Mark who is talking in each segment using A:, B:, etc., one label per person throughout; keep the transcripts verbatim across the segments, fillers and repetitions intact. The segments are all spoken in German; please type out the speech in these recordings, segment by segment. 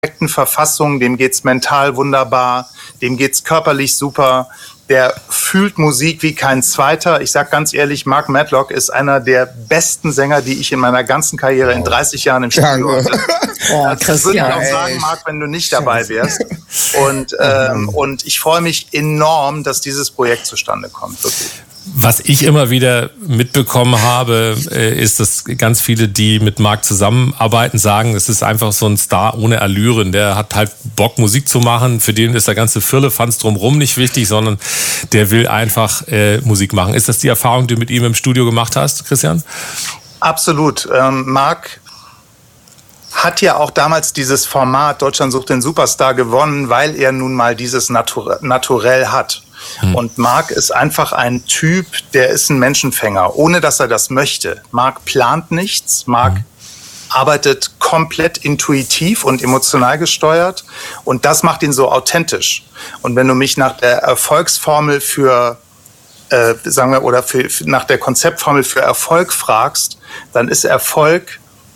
A: perfekten Verfassung, dem geht's mental wunderbar, dem geht's körperlich super. Der fühlt Musik wie kein zweiter. Ich sag ganz ehrlich, Mark Medlock ist einer der besten Sänger, die ich in meiner ganzen Karriere in dreißig Jahren im Studio hatte.
B: Oh,
A: das würde ich auch sagen, Mark, wenn du nicht dabei wärst. Und, ähm, und ich freue mich enorm, dass dieses Projekt zustande kommt. Wirklich.
C: Was ich immer wieder mitbekommen habe, ist, dass ganz viele, die mit Mark zusammenarbeiten, sagen, es ist einfach so ein Star ohne Allüren. Der hat halt Bock, Musik zu machen. Für den ist der ganze Firlefanz drumherum nicht wichtig, sondern der will einfach äh, Musik machen. Ist das die Erfahrung, die du mit ihm im Studio gemacht hast, Christian?
A: Absolut. Ähm, Mark hat ja auch damals dieses Format Deutschland sucht den Superstar gewonnen, weil er nun mal dieses Natur- Naturell hat. Hm. Und Mark ist einfach ein Typ, der ist ein Menschenfänger, ohne dass er das möchte. Mark plant nichts, Mark hm. arbeitet komplett intuitiv und emotional gesteuert und das macht ihn so authentisch. Und wenn du mich nach der Erfolgsformel für, äh, sagen wir, oder für, nach der Konzeptformel für Erfolg fragst, dann ist Erfolg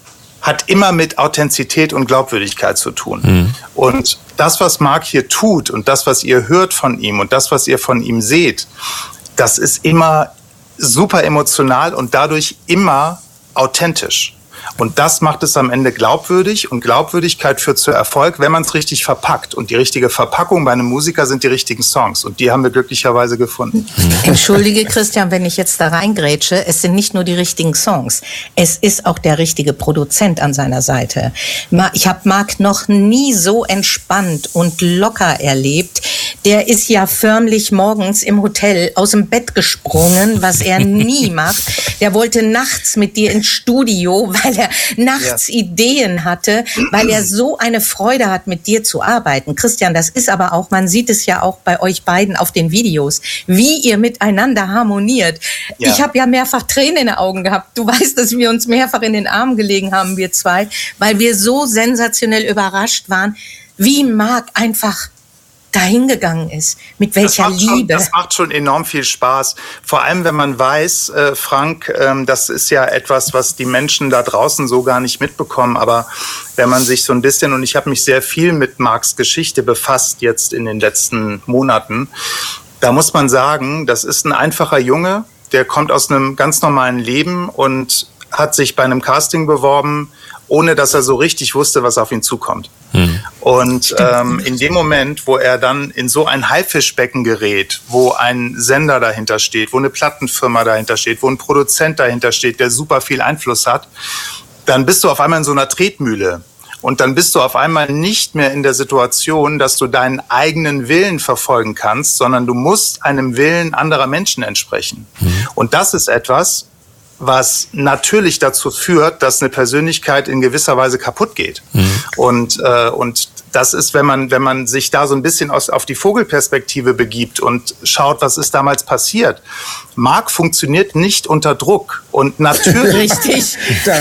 A: hat immer mit Authentizität und Glaubwürdigkeit zu tun. Mhm. Und das, was Mark hier tut und das, was ihr hört von ihm und das, was ihr von ihm seht, das ist immer super emotional und dadurch immer authentisch. Und das macht es am Ende glaubwürdig und Glaubwürdigkeit führt zu Erfolg, wenn man es richtig verpackt. Und die richtige Verpackung bei einem Musiker sind die richtigen Songs. Und die haben wir glücklicherweise gefunden.
B: Entschuldige, Christian, wenn ich jetzt da reingrätsche, es sind nicht nur die richtigen Songs. Es ist auch der richtige Produzent an seiner Seite. Ich habe Mark noch nie so entspannt und locker erlebt. Der ist ja förmlich morgens im Hotel aus dem Bett gesprungen, was er nie macht. Der wollte nachts mit dir ins Studio, weil er nachts ja. Ideen hatte, weil er so eine Freude hat, mit dir zu arbeiten. Christian, das ist aber auch, man sieht es ja auch bei euch beiden auf den Videos, wie ihr miteinander harmoniert. Ja. Ich habe ja mehrfach Tränen in den Augen gehabt. Du weißt, dass wir uns mehrfach in den Armen gelegen haben, wir zwei, weil wir so sensationell überrascht waren, wie Mark einfach dahingegangen ist, mit welcher
A: das
B: Liebe.
A: Schon, das macht schon enorm viel Spaß. Vor allem, wenn man weiß, äh, Frank, ähm, das ist ja etwas, was die Menschen da draußen so gar nicht mitbekommen. Aber wenn man sich so ein bisschen, und ich habe mich sehr viel mit Marks Geschichte befasst jetzt in den letzten Monaten, da muss man sagen, das ist ein einfacher Junge, der kommt aus einem ganz normalen Leben und hat sich bei einem Casting beworben, ohne dass er so richtig wusste, was auf ihn zukommt. Hm. Und ähm, in dem Moment, wo er dann in so ein Haifischbecken gerät, wo ein Sender dahinter steht, wo eine Plattenfirma dahinter steht, wo ein Produzent dahinter steht, der super viel Einfluss hat, dann bist du auf einmal in so einer Tretmühle. Und dann bist du auf einmal nicht mehr in der Situation, dass du deinen eigenen Willen verfolgen kannst, sondern du musst einem Willen anderer Menschen entsprechen. Hm. Und das ist etwas, was natürlich dazu führt, dass eine Persönlichkeit in gewisser Weise kaputt geht. Mhm. Und, äh, und das ist, wenn man, wenn man sich da so ein bisschen aus, auf die Vogelperspektive begibt und schaut, was ist damals passiert. Mark funktioniert nicht unter Druck. Und natürlich...
B: Richtig.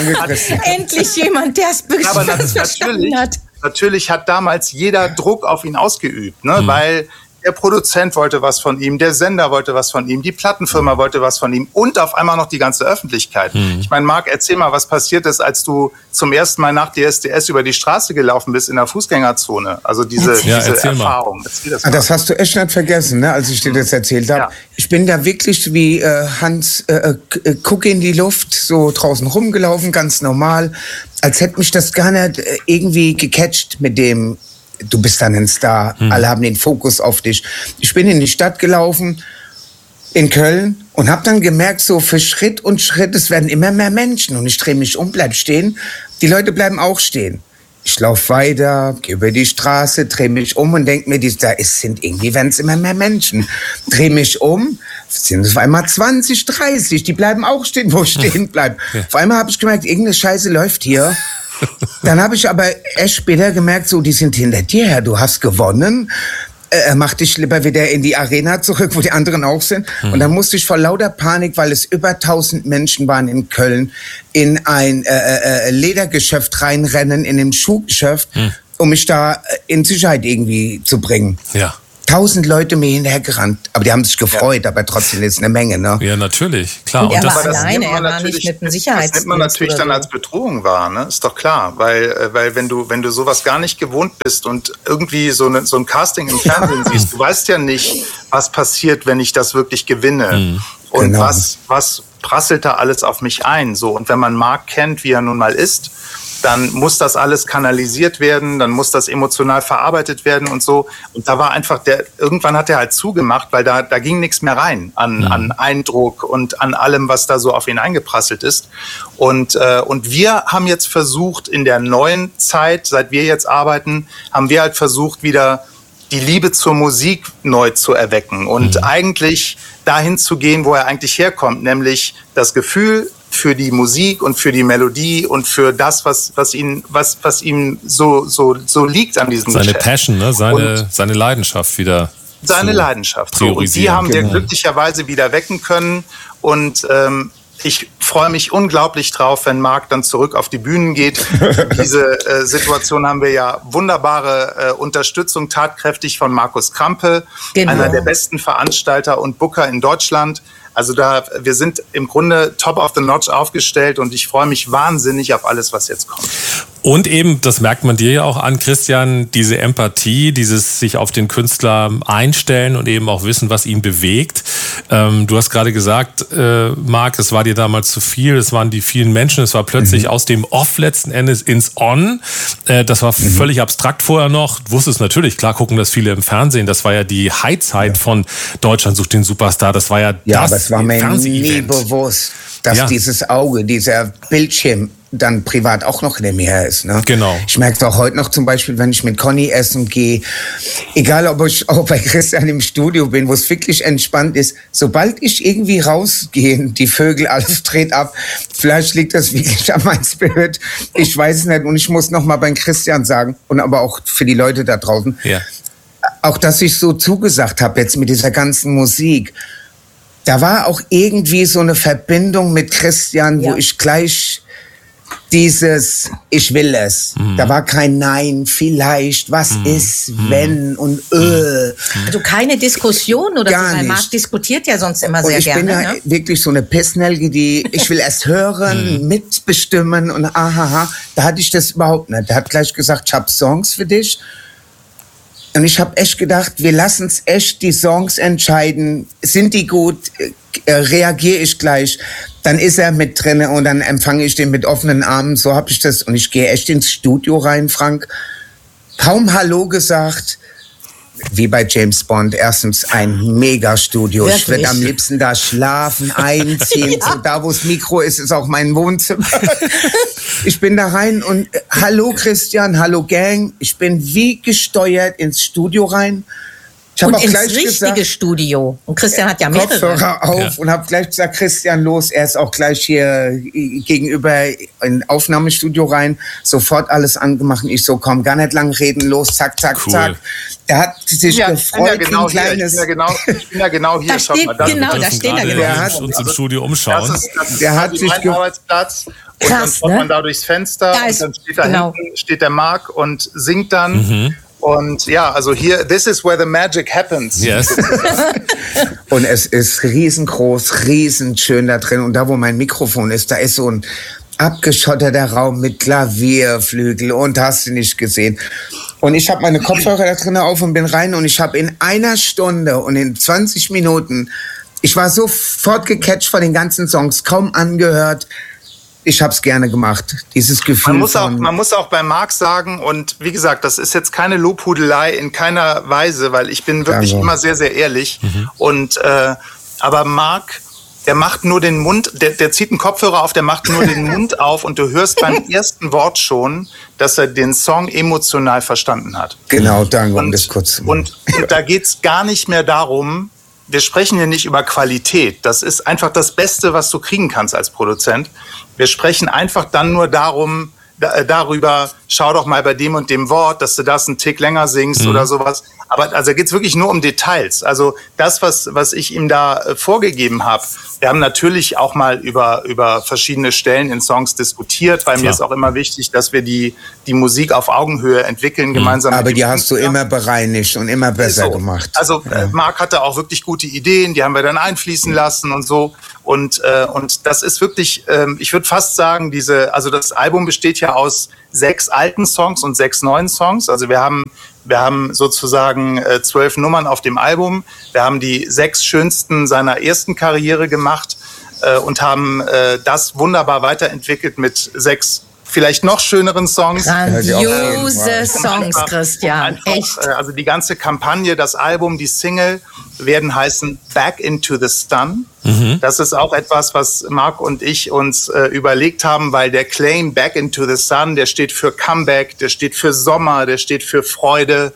B: Endlich jemand, der es verstanden hat.
A: Natürlich hat damals jeder Druck auf ihn ausgeübt, ne? Mhm. Weil der Produzent wollte was von ihm, der Sender wollte was von ihm, die Plattenfirma wollte was von ihm und auf einmal noch die ganze Öffentlichkeit. Hm. Ich meine, Mark, erzähl mal, was passiert ist, als du zum ersten Mal nach D S D S über die Straße gelaufen bist in der Fußgängerzone. Also diese,
D: ja,
A: diese Erfahrung.
D: Erzähl das, ah, das hast du echt nicht vergessen, ne, als ich dir das erzählt habe. Ja. Ich bin da wirklich wie äh, Hans, äh, äh, guck in die Luft, so draußen rumgelaufen, ganz normal, als hätte mich das gar nicht äh, irgendwie gecatcht mit dem... Du bist dann ein Star, hm. alle haben den Fokus auf dich. Ich bin in die Stadt gelaufen, in Köln, und habe dann gemerkt, so für Schritt und Schritt, es werden immer mehr Menschen. Und ich drehe mich um, bleib stehen. Die Leute bleiben auch stehen. Ich laufe weiter, gehe über die Straße, drehe mich um und denke mir, da ist, sind irgendwie werden es immer mehr Menschen. Drehe mich um, sind es auf einmal zwanzig, dreißig, die bleiben auch stehen, wo ich stehen bleibe. Ja. Auf einmal habe ich gemerkt, irgendeine Scheiße läuft hier. Dann habe ich aber erst später gemerkt, so, die sind hinter dir her, du hast gewonnen. Äh, mach dich lieber wieder in die Arena zurück, wo die anderen auch sind. Hm. Und dann musste ich vor lauter Panik, weil es über tausend Menschen waren in Köln, in ein äh, äh, Ledergeschäft reinrennen, in ein Schuhgeschäft, hm. um mich da in Sicherheit irgendwie zu bringen.
C: Ja.
D: tausend Leute mir hinterhergerannt. Aber die haben sich gefreut, ja. aber trotzdem ist eine Menge, ne?
C: Ja, natürlich, klar.
B: Und er
C: und
B: war
C: das,
B: alleine, er war nicht mit einem Sicherheitsdienst.
A: Das nimmt man natürlich dann
B: so.
A: als Bedrohung wahr, ne? Ist doch klar. Weil, weil wenn du, wenn du sowas gar nicht gewohnt bist und irgendwie so, eine, so ein Casting im Fernsehen siehst, du weißt ja nicht, was passiert, wenn ich das wirklich gewinne. Mhm. Und genau. was, was prasselt da alles auf mich ein? So. Und wenn man Marc kennt, wie er nun mal ist, dann muss das alles kanalisiert werden, dann muss das emotional verarbeitet werden und so. Und da war einfach der, irgendwann hat er halt zugemacht, weil da, da ging nichts mehr rein an, mhm. an Eindruck und an allem, was da so auf ihn eingeprasselt ist. Und, äh, und wir haben jetzt versucht, in der neuen Zeit, seit wir jetzt arbeiten, haben wir halt versucht, wieder die Liebe zur Musik neu zu erwecken und mhm. eigentlich dahin zu gehen, wo er eigentlich herkommt, nämlich das Gefühl für die Musik und für die Melodie und für das, was, was ihn, was, was ihm so, so, so liegt an diesem
C: Seine
A: Geschäft.
C: Passion, ne? seine, seine Leidenschaft wieder.
A: Seine Leidenschaft. So. Und die haben wir genau. glücklicherweise wieder wecken können. Und ähm, ich freue mich unglaublich drauf, wenn Marc dann zurück auf die Bühnen geht. Diese äh, Situation haben wir ja wunderbare äh, Unterstützung, tatkräftig von Markus Krampe, genau. einer der besten Veranstalter und Booker in Deutschland. Also da, wir sind im Grunde top of the notch aufgestellt und ich freue mich wahnsinnig auf alles, was jetzt kommt.
C: Und eben, das merkt man dir ja auch an, Christian, diese Empathie, dieses sich auf den Künstler einstellen und eben auch wissen, was ihn bewegt. Ähm, du hast gerade gesagt, äh, Marc, es war dir damals zu viel, es waren die vielen Menschen, es war plötzlich mhm. aus dem Off letzten Endes ins On. Äh, das war mhm. völlig abstrakt vorher noch. Du wusstest natürlich, klar gucken das viele im Fernsehen, das war ja die Highzeit ja. von Deutschland sucht den Superstar, das war ja,
D: ja
C: das
D: es war mir nie bewusst, dass ja. dieses Auge, dieser Bildschirm dann privat auch noch nebenher ist. Ne?
C: Genau.
D: Ich merke es auch heute noch zum Beispiel, wenn ich mit Conny essen gehe, egal ob ich auch bei Christian im Studio bin, wo es wirklich entspannt ist, sobald ich irgendwie rausgehe, die Vögel, alles dreht ab, vielleicht liegt das wirklich an meinem Spirit, ich weiß es nicht und ich muss noch mal beim Christian sagen und aber auch für die Leute da draußen,
C: ja.
D: auch dass ich so zugesagt habe jetzt mit dieser ganzen Musik. Da war auch irgendwie so eine Verbindung mit Christian, ja. wo ich gleich dieses, ich will es. Mhm. Da war kein Nein, vielleicht, was mhm. ist, wenn und äh.
B: Also keine Diskussion oder
D: Gar
B: so, weil
D: nicht.
B: Marc diskutiert ja sonst immer
D: und
B: sehr
D: ich
B: gerne.
D: Ich bin ja
B: ne?
D: wirklich so eine Pissnelke, die, ich will erst hören, mhm. mitbestimmen und ahaha. Da hatte ich das überhaupt nicht. Der hat gleich gesagt, ich habe Songs für dich. Und ich habe echt gedacht, wir lassen es echt die Songs entscheiden. Sind die gut? Äh, reagiere ich gleich? Dann ist er mit drin und dann empfange ich den mit offenen Armen. So habe ich das. Und ich gehe echt ins Studio rein, Frank. Kaum Hallo gesagt. Wie bei James Bond. Erstens ein Megastudio. Ich würde am liebsten da schlafen, einziehen. ja. So da, wo das Mikro ist, ist auch mein Wohnzimmer. Ich bin da rein und äh, hallo Christian, hallo Gang. Ich bin wie gesteuert ins Studio rein. Ich
B: und
D: auch
B: ins
D: gleich
B: richtige
D: gesagt,
B: Studio. Und Christian hat ja mehrere.
D: Kopfhörer auf
C: ja.
D: und habe gleich gesagt, Christian, los. Er ist auch gleich hier gegenüber in Aufnahmestudio rein. Sofort alles angemacht. Ich so, komm, gar nicht lang reden. Los, zack, zack,
C: cool.
D: zack. Der hat sich
A: ja,
D: gefreut.
A: Ich bin ja genau
D: wie ein kleines
A: hier. Ich bin ja genau, ich bin ja genau hier.
B: Da steht,
A: mal,
B: genau, da steht er genau.
C: Der hat uns im Studio umschauen.
A: Das ist, das ist
D: der hat
A: also
D: sich
A: mein Arbeitsplatz. Und
B: Krass,
A: dann schaut
B: ne?
A: man da durchs Fenster
B: da
A: und dann steht da
B: genau.
A: hinten steht der Marc und singt dann.
C: Mhm.
A: Und ja, also hier, this is where the magic happens.
C: Yes.
D: Und es ist riesengroß, riesenschön da drin. Und da, wo mein Mikrofon ist, da ist so ein abgeschotterter Raum mit Klavierflügel und hast du nicht gesehen. Und ich habe meine Kopfhörer da drin auf und bin rein und ich habe in einer Stunde und in zwanzig Minuten, ich war sofort gecatcht von den ganzen Songs, kaum angehört. Ich habe es gerne gemacht, dieses Gefühl.
A: Man muss, auch,
D: von
A: man muss auch bei Marc sagen, und wie gesagt, das ist jetzt keine Lobhudelei in keiner Weise, weil ich bin wirklich
D: Danke.
A: immer sehr, sehr ehrlich. Mhm. Und, äh, aber Marc, der macht nur den Mund, der, der zieht einen Kopfhörer auf, der macht nur den Mund auf und du hörst beim ersten Wort schon, dass er den Song emotional verstanden hat.
D: Genau, danke, um
A: und,
D: das kurz zu machen.
A: Und, und da geht's gar nicht mehr darum, wir sprechen hier nicht über Qualität. Das ist einfach das Beste, was du kriegen kannst als Produzent. Wir sprechen einfach dann nur darum, da, darüber, schau doch mal bei dem und dem Wort, dass du das einen Tick länger singst mhm. oder sowas. Aber also geht's wirklich nur um Details. Also das, was, was ich ihm da äh, vorgegeben habe, wir haben natürlich auch mal über, über verschiedene Stellen in Songs diskutiert, weil Klar. mir ist auch immer wichtig, dass wir die, die Musik auf Augenhöhe entwickeln, mhm. gemeinsam
D: Aber
A: mit
D: die hast du immer bereinigt und immer besser
A: so.
D: gemacht.
A: Also
D: ja.
A: Marc hatte auch wirklich gute Ideen, die haben wir dann einfließen lassen und so. Und, äh, und das ist wirklich, ähm, ich würde fast sagen, diese, also das Album besteht ja aus sechs alten Songs und sechs neuen Songs. Also wir haben, wir haben sozusagen äh, zwölf Nummern auf dem Album. Wir haben die sechs schönsten seiner ersten Karriere gemacht äh, und haben äh, das wunderbar weiterentwickelt mit sechs vielleicht noch schöneren Songs.
B: Grandiose Songs, Christian.
A: Einfach, Echt. Also die ganze Kampagne, das Album, die Single werden heißen Back into the Sun. Mhm. Das ist auch etwas, was Marc und ich uns äh, überlegt haben, weil der Claim Back into the Sun, der steht für Comeback, der steht für Sommer, der steht für Freude.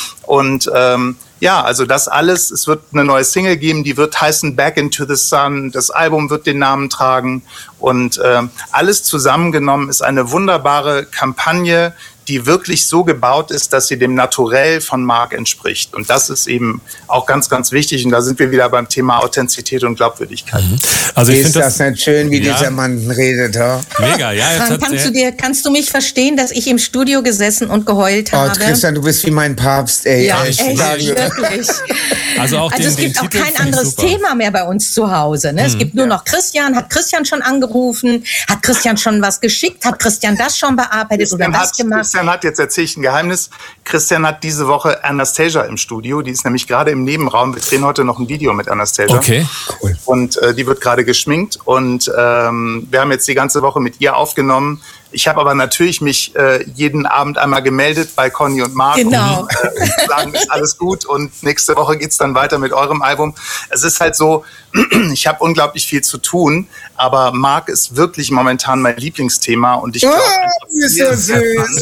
A: Und ähm, ja, also das alles, es wird eine neue Single geben, die wird heißen Back into the Sun. Das Album wird den Namen tragen. Und äh, alles zusammengenommen ist eine wunderbare Kampagne, die wirklich so gebaut ist, dass sie dem Naturell von Marc entspricht. Und das ist eben auch ganz, ganz wichtig. Und da sind wir wieder beim Thema Authentizität und Glaubwürdigkeit. Mhm.
D: Also ich ist das, das nicht schön, wie ja. dieser Mann redet? Ja?
C: Mega, ja. Jetzt
B: Frank, kannst, du dir, kannst du mich verstehen, dass ich im Studio gesessen und geheult
D: oh,
B: habe?
D: Christian, du bist wie mein Papst, ey.
B: Ja, echt, echt wirklich.
C: Also, auch
B: also
C: den,
B: es gibt
C: den
B: auch kein anderes
C: super.
B: Thema mehr bei uns zu Hause. Ne? Mhm. Es gibt nur noch Christian. Hat Christian schon angerufen? Hat Christian schon was geschickt? Hat Christian das schon bearbeitet
A: Christian
B: oder was
A: hat,
B: gemacht?
A: Christian hat, jetzt erzähle ich ein Geheimnis, Christian hat diese Woche Anastasia im Studio. Die ist nämlich gerade im Nebenraum. Wir drehen heute noch ein Video mit Anastasia.
C: Okay, cool.
A: Und äh, die wird gerade geschminkt. Und ähm, wir haben jetzt die ganze Woche mit ihr aufgenommen. Ich habe aber natürlich mich äh, jeden Abend einmal gemeldet bei Conny und Marc.
B: Genau.
A: Und, äh, und sagen, ist alles gut und nächste Woche geht's dann weiter mit eurem Album. Es ist halt so, ich habe unglaublich viel zu tun, aber Marc ist wirklich momentan mein Lieblingsthema und ich glaube,
D: oh, ist so süß.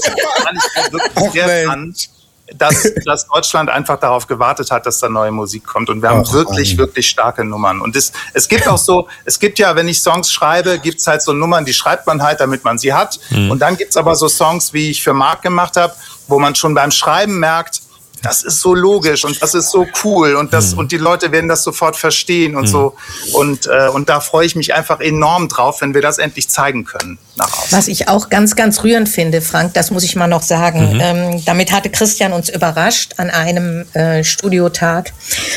A: wirklich sehr dran, dass, dass Deutschland einfach darauf gewartet hat, dass da neue Musik kommt. Und wir haben Och, wirklich, Mann. wirklich starke Nummern. Und es, es gibt auch so, es gibt ja, wenn ich Songs schreibe, gibt's halt so Nummern, die schreibt man halt, damit man sie hat. Mhm. Und dann gibt's aber so Songs, wie ich für Marc gemacht habe, wo man schon beim Schreiben merkt, das ist so logisch und das ist so cool und das mhm. und die Leute werden das sofort verstehen und mhm. so und äh, und da freue ich mich einfach enorm drauf, wenn wir das endlich zeigen können nach außen.
B: Was ich auch ganz ganz rührend finde, Frank, das muss ich mal noch sagen. Mhm. Ähm, damit hatte Christian uns überrascht an einem äh, Studiotag.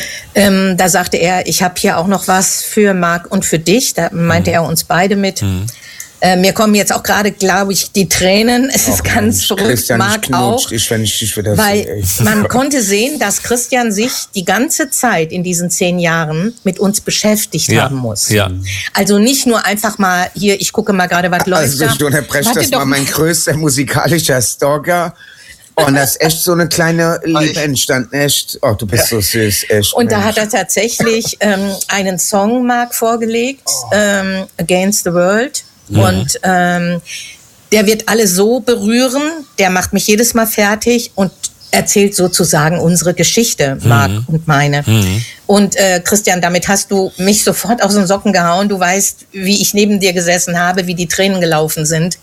B: Ähm, da sagte er, ich habe hier auch noch was für Marc und für dich. Da meinte mhm. er uns beide mit. Mhm. Äh, mir kommen jetzt auch gerade, glaube ich, die Tränen. Es ist ganz verrückt, Marc auch,
D: ich, wenn ich dich wieder
B: weil sehe, man konnte sehen, dass Christian sich die ganze Zeit in diesen zehn Jahren mit uns beschäftigt ja, haben muss.
C: Ja.
B: Also nicht nur einfach mal hier, ich gucke mal gerade, was läuft
D: also, da. Also ich unterbreche das mal, mein größter musikalischer Stalker. Oh, und da ist echt so eine kleine Liebe entstanden, echt. Oh, du bist so süß, echt.
B: Und da hat er tatsächlich ähm, einen Song, Marc, vorgelegt, oh. ähm, Against the World. Mhm. Und ähm, der wird alle so berühren, der macht mich jedes Mal fertig und erzählt sozusagen unsere Geschichte, Marc mhm. und meine. Mhm. Und äh, Christian, damit hast du mich sofort aus den Socken gehauen. Du weißt, wie ich neben dir gesessen habe, wie die Tränen gelaufen sind.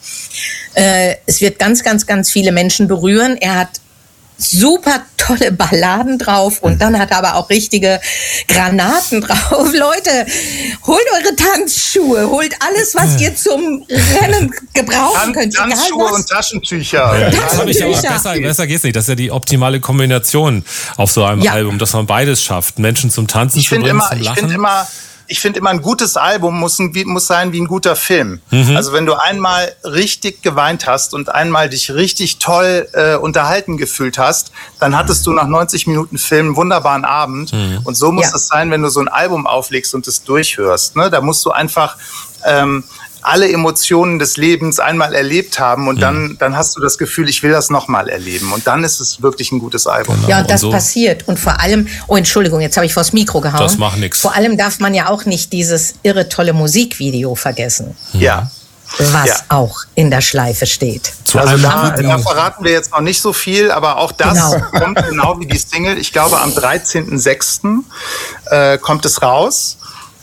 B: Äh, es wird ganz, ganz, ganz viele Menschen berühren. Er hat super tolle Balladen drauf und dann hat er aber auch richtige Granaten drauf. Leute, holt eure Tanzschuhe, holt alles, was ihr zum Rennen gebrauchen könnt.
A: Tanzschuhe und Taschentücher.
C: Ja, das habe ich aber besser, besser geht's nicht. Das ist ja die optimale Kombination auf so einem ja. Album, dass man beides schafft. Menschen zum Tanzen
A: ich
C: zu bringen,
A: immer,
C: zum Lachen.
A: Ich finde immer, Ich finde immer, ein gutes Album muss, ein, muss sein wie ein guter Film. Mhm. Also wenn du einmal richtig geweint hast und einmal dich richtig toll äh, unterhalten gefühlt hast, dann hattest du nach neunzig Minuten Film einen wunderbaren Abend. Mhm. Und so muss ja. es sein, wenn du so ein Album auflegst und es durchhörst. Ne? Da musst du einfach ähm, alle Emotionen des Lebens einmal erlebt haben und mhm. dann, dann hast du das Gefühl, ich will das nochmal erleben. Und dann ist es wirklich ein gutes Album.
B: Genau. Ja, und das und so passiert. Und vor allem, oh Entschuldigung, jetzt habe ich vors Mikro gehauen.
C: Das macht nichts.
B: Vor allem darf man ja auch nicht dieses irre tolle Musikvideo vergessen.
A: Ja.
B: Was
A: ja.
B: auch in der Schleife steht.
A: Zu also da, da verraten wir jetzt noch nicht so viel, aber auch das genau. kommt genau wie die Single. Ich glaube, am dreizehnten sechsten äh, kommt es raus.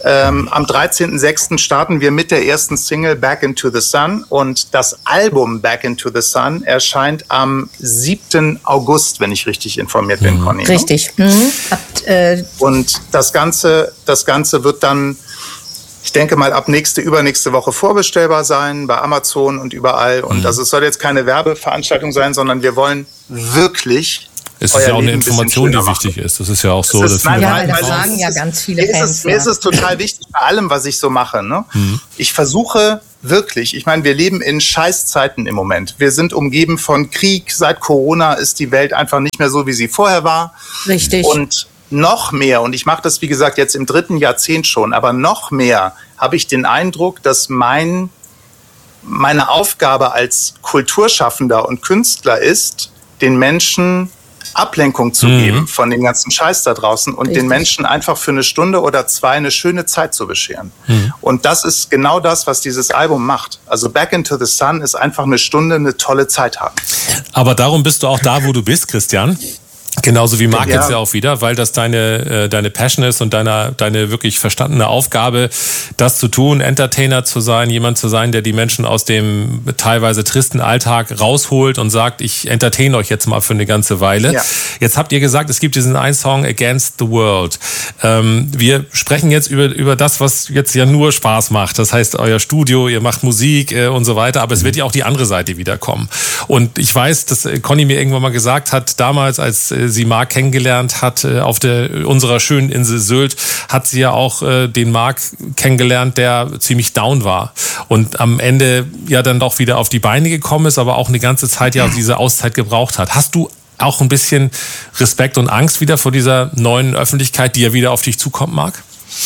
A: Ähm, am dreizehnten sechsten starten wir mit der ersten Single Back into the Sun und das Album Back into the Sun erscheint am siebten August, wenn ich richtig informiert bin, Conny.
B: Richtig. Mhm. Habt, äh
A: und das Ganze, das Ganze wird dann, ich denke mal, ab nächste, übernächste Woche vorbestellbar sein bei Amazon und überall. Und mhm. also es soll jetzt keine Werbeveranstaltung sein, sondern wir wollen wirklich...
C: Es ist ja auch eine Information, die wichtig ist. Das ist ja auch so.
B: Dass nein, ja, das sagen ja ganz viele
A: mir
B: Fans.
A: Ist es, mir ist es total wichtig bei allem, was ich so mache. Ne? Mhm. Ich versuche wirklich, ich meine, wir leben in Scheißzeiten im Moment. Wir sind umgeben von Krieg. Seit Corona ist die Welt einfach nicht mehr so, wie sie vorher war.
B: Richtig.
A: Und noch mehr, und ich mache das, wie gesagt, jetzt im dritten Jahrzehnt schon, aber noch mehr habe ich den Eindruck, dass mein, meine Aufgabe als Kulturschaffender und Künstler ist, den Menschen Ablenkung zu geben mhm. von dem ganzen Scheiß da draußen und Richtig. den Menschen einfach für eine Stunde oder zwei eine schöne Zeit zu bescheren. Mhm. Und das ist genau das, was dieses Album macht. Also Back into the Sun ist einfach eine Stunde eine tolle Zeit haben.
C: Aber darum bist du auch da, wo du bist, Christian. Genauso wie Marc ja. jetzt ja auch wieder, weil das deine, deine Passion ist und deine, deine wirklich verstandene Aufgabe, das zu tun, Entertainer zu sein, jemand zu sein, der die Menschen aus dem teilweise tristen Alltag rausholt und sagt, ich entertain euch jetzt mal für eine ganze Weile. Ja. Jetzt habt ihr gesagt, es gibt diesen einen Song Against the World. Ähm, wir sprechen jetzt über, über das, was jetzt ja nur Spaß macht. Das heißt, euer Studio, ihr macht Musik äh, und so weiter, aber es wird ja auch die andere Seite wiederkommen. Und ich weiß, dass Conny mir irgendwann mal gesagt hat, damals, als sie Marc kennengelernt hat auf der unserer schönen Insel Sylt, hat sie ja auch äh, den Marc kennengelernt, der ziemlich down war und am Ende ja dann doch wieder auf die Beine gekommen ist, aber auch eine ganze Zeit ja diese Auszeit gebraucht hat. Hast du auch ein bisschen Respekt und Angst wieder vor dieser neuen Öffentlichkeit, die ja wieder auf dich zukommt, Marc?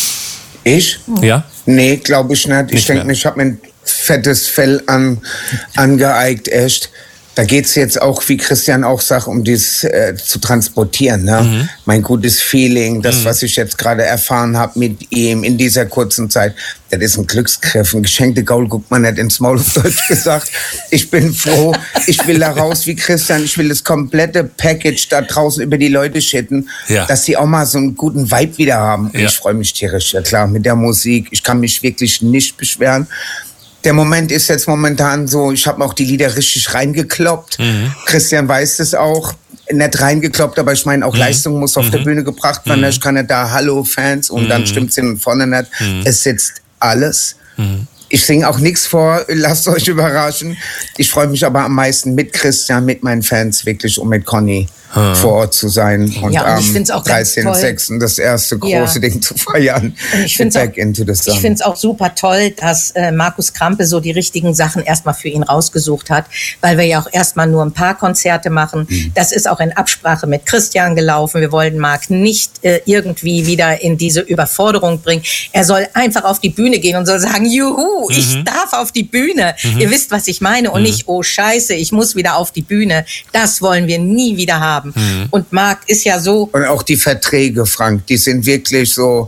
D: Ich?
C: Ja?
D: Nee, glaube ich nicht. Ich denke, ich habe mir ein fettes Fell an, angeeigt, echt. Da geht's jetzt auch, wie Christian auch sagt, um das äh, zu transportieren. Ne? Mhm. Mein gutes Feeling, das, mhm. was ich jetzt gerade erfahren habe mit ihm in dieser kurzen Zeit, das ist ein Glücksgriff. Ein geschenkte Gaul guckt man nicht ins Maul, auf Deutsch gesagt. Ich bin froh, ich will da raus wie Christian, ich will das komplette Package da draußen über die Leute schitten, ja. dass sie auch mal so einen guten Vibe wieder haben. Und ja. ich freue mich tierisch, ja klar, mit der Musik. Ich kann mich wirklich nicht beschweren. Der Moment ist jetzt momentan so, ich habe auch die Lieder richtig reingekloppt. Mhm. Christian weiß das auch. Nicht reingekloppt, aber ich meine, auch mhm. Leistung muss auf mhm. der Bühne gebracht werden. Mhm. Ich kann nicht da Hallo Fans und mhm. dann stimmt's hinten und vorne nicht. Mhm. Es sitzt alles. Mhm. Ich singe auch nichts vor, lasst euch überraschen. Ich freue mich aber am meisten mit Christian, mit meinen Fans wirklich und mit Conny hm. vor Ort zu sein und
B: ja, und
D: am dreizehnten sechsten das erste große ja. Ding zu feiern.
B: Und ich finde es auch super toll, dass äh, Markus Krampe so die richtigen Sachen erstmal für ihn rausgesucht hat, weil wir ja auch erstmal nur ein paar Konzerte machen. Mhm. Das ist auch in Absprache mit Christian gelaufen. Wir wollten Marc nicht äh, irgendwie wieder in diese Überforderung bringen. Er soll einfach auf die Bühne gehen und soll sagen, juhu, ich mhm. darf auf die Bühne. Mhm. Ihr wisst, was ich meine. Und mhm. nicht, oh Scheiße, ich muss wieder auf die Bühne. Das wollen wir nie wieder haben. Mhm. Und Marc ist ja so...
D: Und auch die Verträge, Frank, die sind wirklich so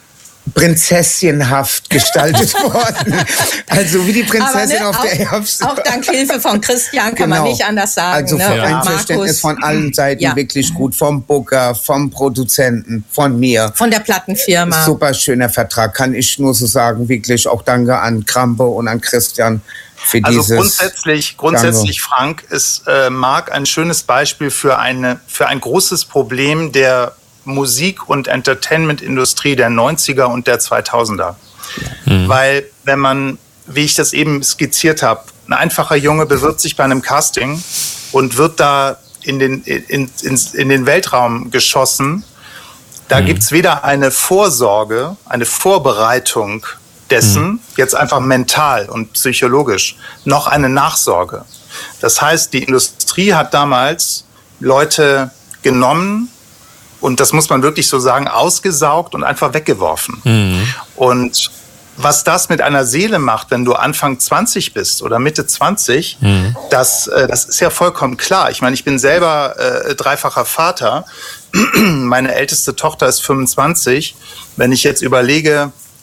D: prinzesschenhaft gestaltet worden. Also wie die Prinzessin ne, auf
B: auch,
D: der Erbse.
B: Auch dank Hilfe von Christian kann genau. man nicht anders sagen.
D: Also
B: ne?
D: von ja. Einverständnis von allen Seiten ja. wirklich gut. Vom Booker, vom Produzenten, von mir.
B: Von der Plattenfirma.
D: Super schöner Vertrag, kann ich nur so sagen. Wirklich auch danke an Krampe und an Christian. Für
A: also
D: dieses
A: grundsätzlich, grundsätzlich Frank, ist äh, Marc ein schönes Beispiel für, eine, für ein großes Problem der Musik- und Entertainment-Industrie der neunziger und der zweitausender. Mhm. Weil wenn man, wie ich das eben skizziert habe, ein einfacher Junge bewirbt sich bei einem Casting und wird da in den, in, in, in den Weltraum geschossen, da mhm. gibt es weder eine Vorsorge, eine Vorbereitung dessen, mhm. jetzt einfach mental und psychologisch, noch eine Nachsorge. Das heißt, die Industrie hat damals Leute genommen und, das muss man wirklich so sagen, ausgesaugt und einfach weggeworfen. Mhm. Und was das mit einer Seele macht, wenn du Anfang zwanzig bist oder Mitte zwanzig, mhm. das, äh, das ist ja vollkommen klar. Ich meine, ich bin selber äh, dreifacher Vater. Meine älteste Tochter ist fünfundzwanzig. Wenn ich jetzt überlege,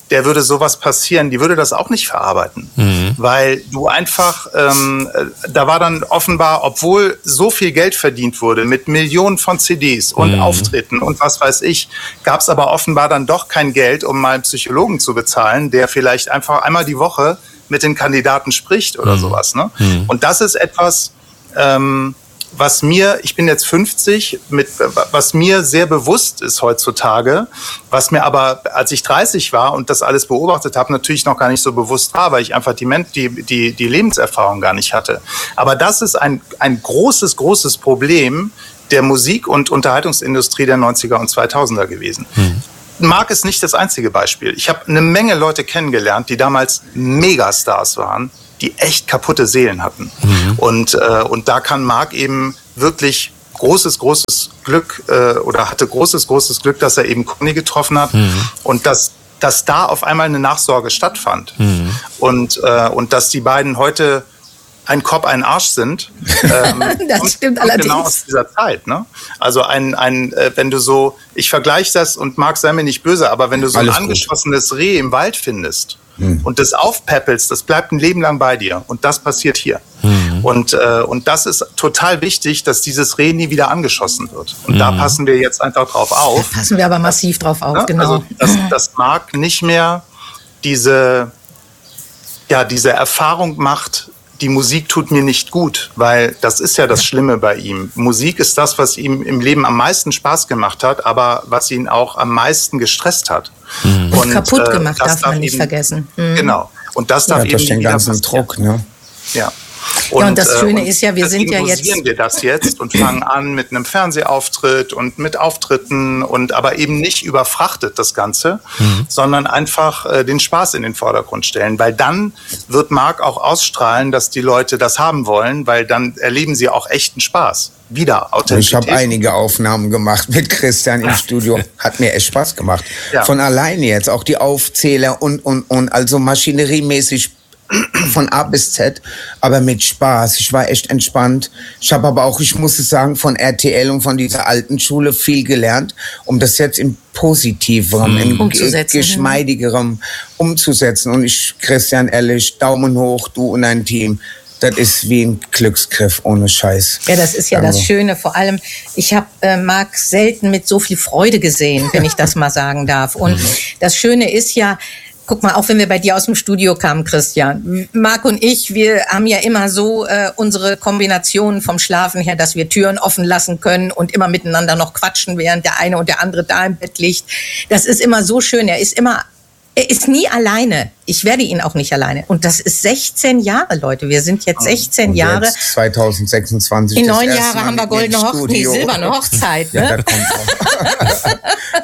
A: der würde sowas passieren, die würde das auch nicht verarbeiten. Mhm. Weil du einfach, ähm, da war dann offenbar, obwohl so viel Geld verdient wurde mit Millionen von C Ds und mhm. Auftritten und was weiß ich, gab es aber offenbar dann doch kein Geld, um mal einen Psychologen zu bezahlen, der vielleicht einfach einmal die Woche mit den Kandidaten spricht oder mhm. sowas. Ne? Mhm. Und das ist etwas, ähm, was mir, ich bin jetzt fünfzig, mit, was mir sehr bewusst ist heutzutage, was mir aber, als ich dreißig war und das alles beobachtet habe, natürlich noch gar nicht so bewusst war, weil ich einfach die, die, die, die Lebenserfahrung gar nicht hatte. Aber das ist ein, ein großes, großes Problem der Musik- und Unterhaltungsindustrie der neunziger und zweitausender gewesen. Hm. Marc ist nicht das einzige Beispiel. Ich habe eine Menge Leute kennengelernt, die damals Megastars waren, die echt kaputte Seelen hatten. Mhm. Und, äh, und da kann Marc eben wirklich großes, großes Glück äh, oder hatte großes, großes Glück, dass er eben Conny getroffen hat mhm. und dass, dass da auf einmal eine Nachsorge stattfand. Mhm. Und, äh, und dass die beiden heute ein Kopf, ein Arsch sind. Ähm,
B: das stimmt allerdings.
A: Genau aus dieser Zeit. Ne? Also ein, ein äh, wenn du so, ich vergleiche das und Marc, sei mir nicht böse, aber wenn du so Alles ein angeschossenes gut. Reh im Wald findest, hm. und das aufpäppelst, das bleibt ein Leben lang bei dir. Und das passiert hier. Hm. Und, äh, und das ist total wichtig, dass dieses Reh nie wieder angeschossen wird. Und hm. da passen wir jetzt einfach drauf auf.
B: Da passen wir aber massiv drauf auf,
A: ne?
B: genau.
A: Also, dass, dass Marc nicht mehr diese, ja, diese Erfahrung macht, die Musik tut mir nicht gut, weil das ist ja das Schlimme bei ihm. Musik ist das, was ihm im Leben am meisten Spaß gemacht hat, aber was ihn auch am meisten gestresst hat.
B: Mhm. Und, und kaputt gemacht, äh, darf man nicht eben, vergessen. Mhm.
A: Genau. Und das darf
D: ja,
A: eben
D: durch den ganzen Druck, ne?
A: Ja.
B: Und, ja, und das Schöne äh, ist ja, wir sind ja jetzt...
A: wir das jetzt und fangen an mit einem Fernsehauftritt und mit Auftritten und aber eben nicht überfrachtet das Ganze, mhm. sondern einfach äh, den Spaß in den Vordergrund stellen, weil dann wird Marc auch ausstrahlen, dass die Leute das haben wollen, weil dann erleben sie auch echten Spaß. Wieder Authentizität.
D: Ich habe einige Aufnahmen gemacht mit Christian im Studio. Hat mir echt Spaß gemacht. Ja. Von alleine jetzt, auch die Aufzähler und, und, und also maschineriemäßig von A bis Z, aber mit Spaß. Ich war echt entspannt. Ich habe aber auch, ich muss es sagen, von R T L und von dieser alten Schule viel gelernt, um das jetzt im Positiveren, im
B: umzusetzen.
D: Geschmeidigerem umzusetzen. Und ich, Christian, ehrlich, Daumen hoch, du und dein Team. Das ist wie ein Glücksgriff, ohne Scheiß.
B: Ja, das ist ja Danke. Das Schöne. Vor allem, ich habe äh, Marc selten mit so viel Freude gesehen, wenn ich das mal sagen darf. Und mhm. das Schöne ist ja, guck mal, auch wenn wir bei dir aus dem Studio kamen, Christian, Marc und ich, wir haben ja immer so äh, unsere Kombinationen vom Schlafen her, dass wir Türen offen lassen können und immer miteinander noch quatschen, während der eine und der andere da im Bett liegt. Das ist immer so schön. Er ist immer, er ist nie alleine. Ich werde ihn auch nicht alleine. Und das ist sechzehn Jahre, Leute. Wir sind jetzt sechzehn
D: und
B: Jahre.
D: Jetzt zwanzig sechsundzwanzig.
B: In neun Jahren haben wir goldene Hochzeit, nee, silberne Hochzeit. Ne? Ja, das kommt auch.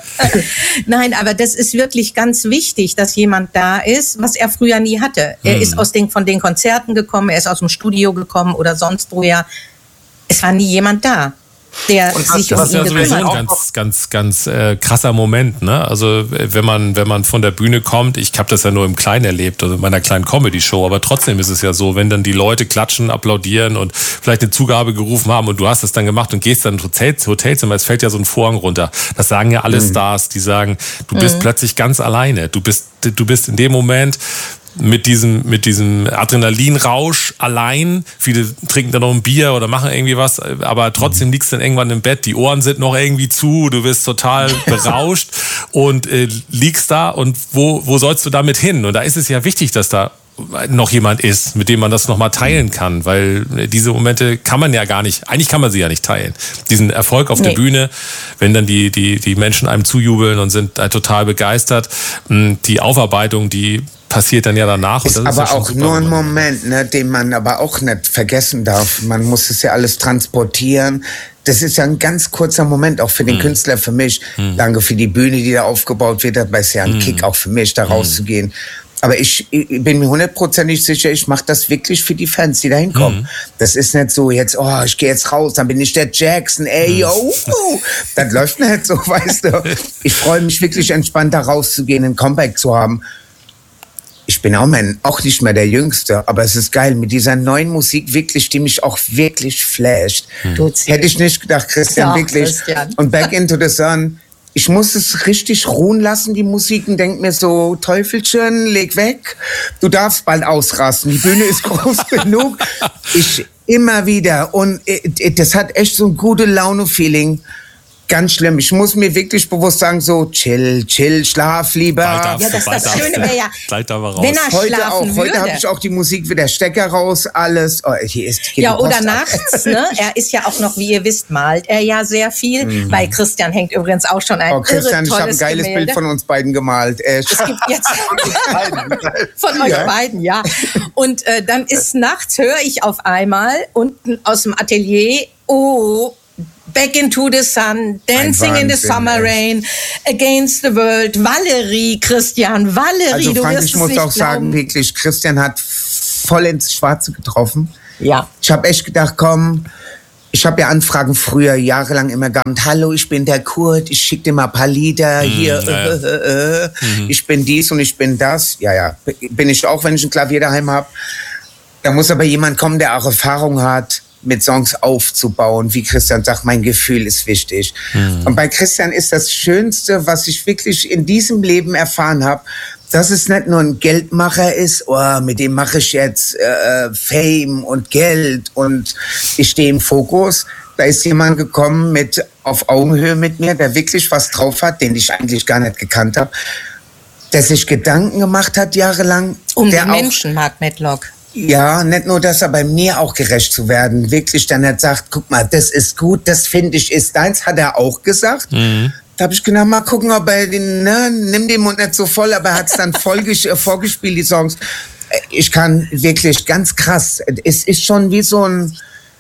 B: Nein, aber das ist wirklich ganz wichtig, dass jemand da ist, was er früher nie hatte. Er hm. ist aus den, von den Konzerten gekommen, er ist aus dem Studio gekommen oder sonst woher. Es war nie jemand da, der
C: und
B: sich
C: das,
B: um
C: das
B: ihn
C: ist ja sowieso
B: gekümmert
C: ein ganz, ganz, ganz äh, krasser Moment, ne? Also wenn man, wenn man von der Bühne kommt, ich habe das ja nur im Kleinen erlebt, also in meiner kleinen Comedy-Show, aber trotzdem ist es ja so, wenn dann die Leute klatschen, applaudieren und vielleicht eine Zugabe gerufen haben und du hast es dann gemacht und gehst dann ins Hotel, Hotelzimmer, es fällt ja so ein Vorhang runter. Das sagen ja alle mhm. Stars, die sagen, du bist mhm. plötzlich ganz alleine. Du bist, du bist in dem Moment mit diesem, mit diesem Adrenalinrausch allein. Viele trinken dann noch ein Bier oder machen irgendwie was, aber trotzdem liegst du dann irgendwann im Bett, die Ohren sind noch irgendwie zu, du bist total berauscht und äh, liegst da und wo, wo sollst du damit hin? Und da ist es ja wichtig, dass da noch jemand ist, mit dem man das nochmal teilen kann, weil diese Momente kann man ja gar nicht, eigentlich kann man sie ja nicht teilen. Diesen Erfolg auf nee. der Bühne, wenn dann die, die, die Menschen einem zujubeln und sind total begeistert, die Aufarbeitung, die passiert dann ja danach.
D: Ist
C: und das
D: aber
C: ist ja
D: auch nur ein Moment, ne, den man aber auch nicht vergessen darf. Man muss es ja alles transportieren. Das ist ja ein ganz kurzer Moment, auch für den hm. Künstler, für mich. Hm. Danke für die Bühne, die da aufgebaut wird. Das ist ja ein hm. Kick auch für mich, da rauszugehen. Hm. Aber ich, ich bin mir hundertprozentig sicher, ich mache das wirklich für die Fans, die da hinkommen. Mhm. Das ist nicht so jetzt, oh, ich gehe jetzt raus, dann bin ich der Jackson, ey, yo. Das läuft nicht so, weißt du. Ich freue mich wirklich entspannt, da rauszugehen, ein Comeback zu haben. Ich bin auch, mein, auch nicht mehr der Jüngste, aber es ist geil, mit dieser neuen Musik wirklich, die mich auch wirklich flasht. Mhm. Hätte ich nicht gedacht, Christian, ja, wirklich. Christian. Und Back into the Sun, ich muss es richtig ruhen lassen, die Musik, und denk mir so, Teufelchen, leg weg, du darfst bald ausrasten, die Bühne ist groß genug. Ich immer wieder, und das hat echt so ein gute Laune-Feeling. Ganz schlimm. Ich muss mir wirklich bewusst sagen, so chill, chill, schlaf lieber.
B: Ja, das, das Schöne wäre ja, wenn er
D: heute
B: schlafen
D: auch. Heute
B: würde.
D: habe ich auch die Musik wieder, Stecker raus, alles. Oh, hier ist hier
B: Ja,
D: die
B: oder
D: Post
B: nachts, ne? Er ist ja auch noch, wie ihr wisst, malt er ja sehr viel. Mhm. Bei Christian hängt übrigens auch schon ein
D: Oh, Christian,
B: irre
D: ich habe ein
B: tolles
D: geiles
B: Gemälde.
D: Bild von uns beiden gemalt. Äh,
B: Es gibt jetzt von euch
D: Ja.
B: beiden, ja. Und äh, dann ist nachts, höre ich auf einmal unten aus dem Atelier, oh, Back into the Sun, Dancing in the
D: Wahnsinn,
B: Summer
D: echt.
B: Rain, Against the World, Valerie, Christian, Valerie,
D: also
B: du
D: Frank,
B: wirst
D: ich
B: es
D: muss
B: nicht
D: auch sagen,
B: glauben.
D: wirklich, Christian hat voll ins Schwarze getroffen.
B: Ja.
D: Ich habe echt gedacht, komm, ich habe ja Anfragen früher jahrelang immer gehabt. Hallo, ich bin der Kurt, ich schicke dir mal ein paar Lieder.
C: Mm,
D: hier,
C: ja.
D: äh, äh, äh,
C: Mhm.
D: ich bin dies und ich bin das. Ja, ja, bin ich auch, wenn ich ein Klavier daheim habe. Da muss aber jemand kommen, der auch Erfahrung hat, mit Songs aufzubauen. Wie Christian sagt, mein Gefühl ist wichtig.
C: Mhm.
D: Und bei Christian ist das Schönste, was ich wirklich in diesem Leben erfahren habe, dass es nicht nur ein Geldmacher ist, oh, mit dem mache ich jetzt äh, Fame und Geld und ich stehe im Fokus. Da ist jemand gekommen mit auf Augenhöhe mit mir, der wirklich was drauf hat, den ich eigentlich gar nicht gekannt habe, der sich Gedanken gemacht hat jahrelang.
B: Um
D: der
B: die
D: auch,
B: Menschen, Mark Medlock.
D: ja, nicht nur das, aber mir auch gerecht zu werden. Wirklich dann hat sagt, guck mal, das ist gut, das finde ich ist deins, hat er auch gesagt.
C: Mhm.
D: Da habe ich gedacht, mal gucken, ob er den, ne, nimm den Mund nicht so voll, aber er hat es dann voll ges- äh, vorgespielt, die Songs. Ich kann wirklich ganz krass, es ist schon wie so ein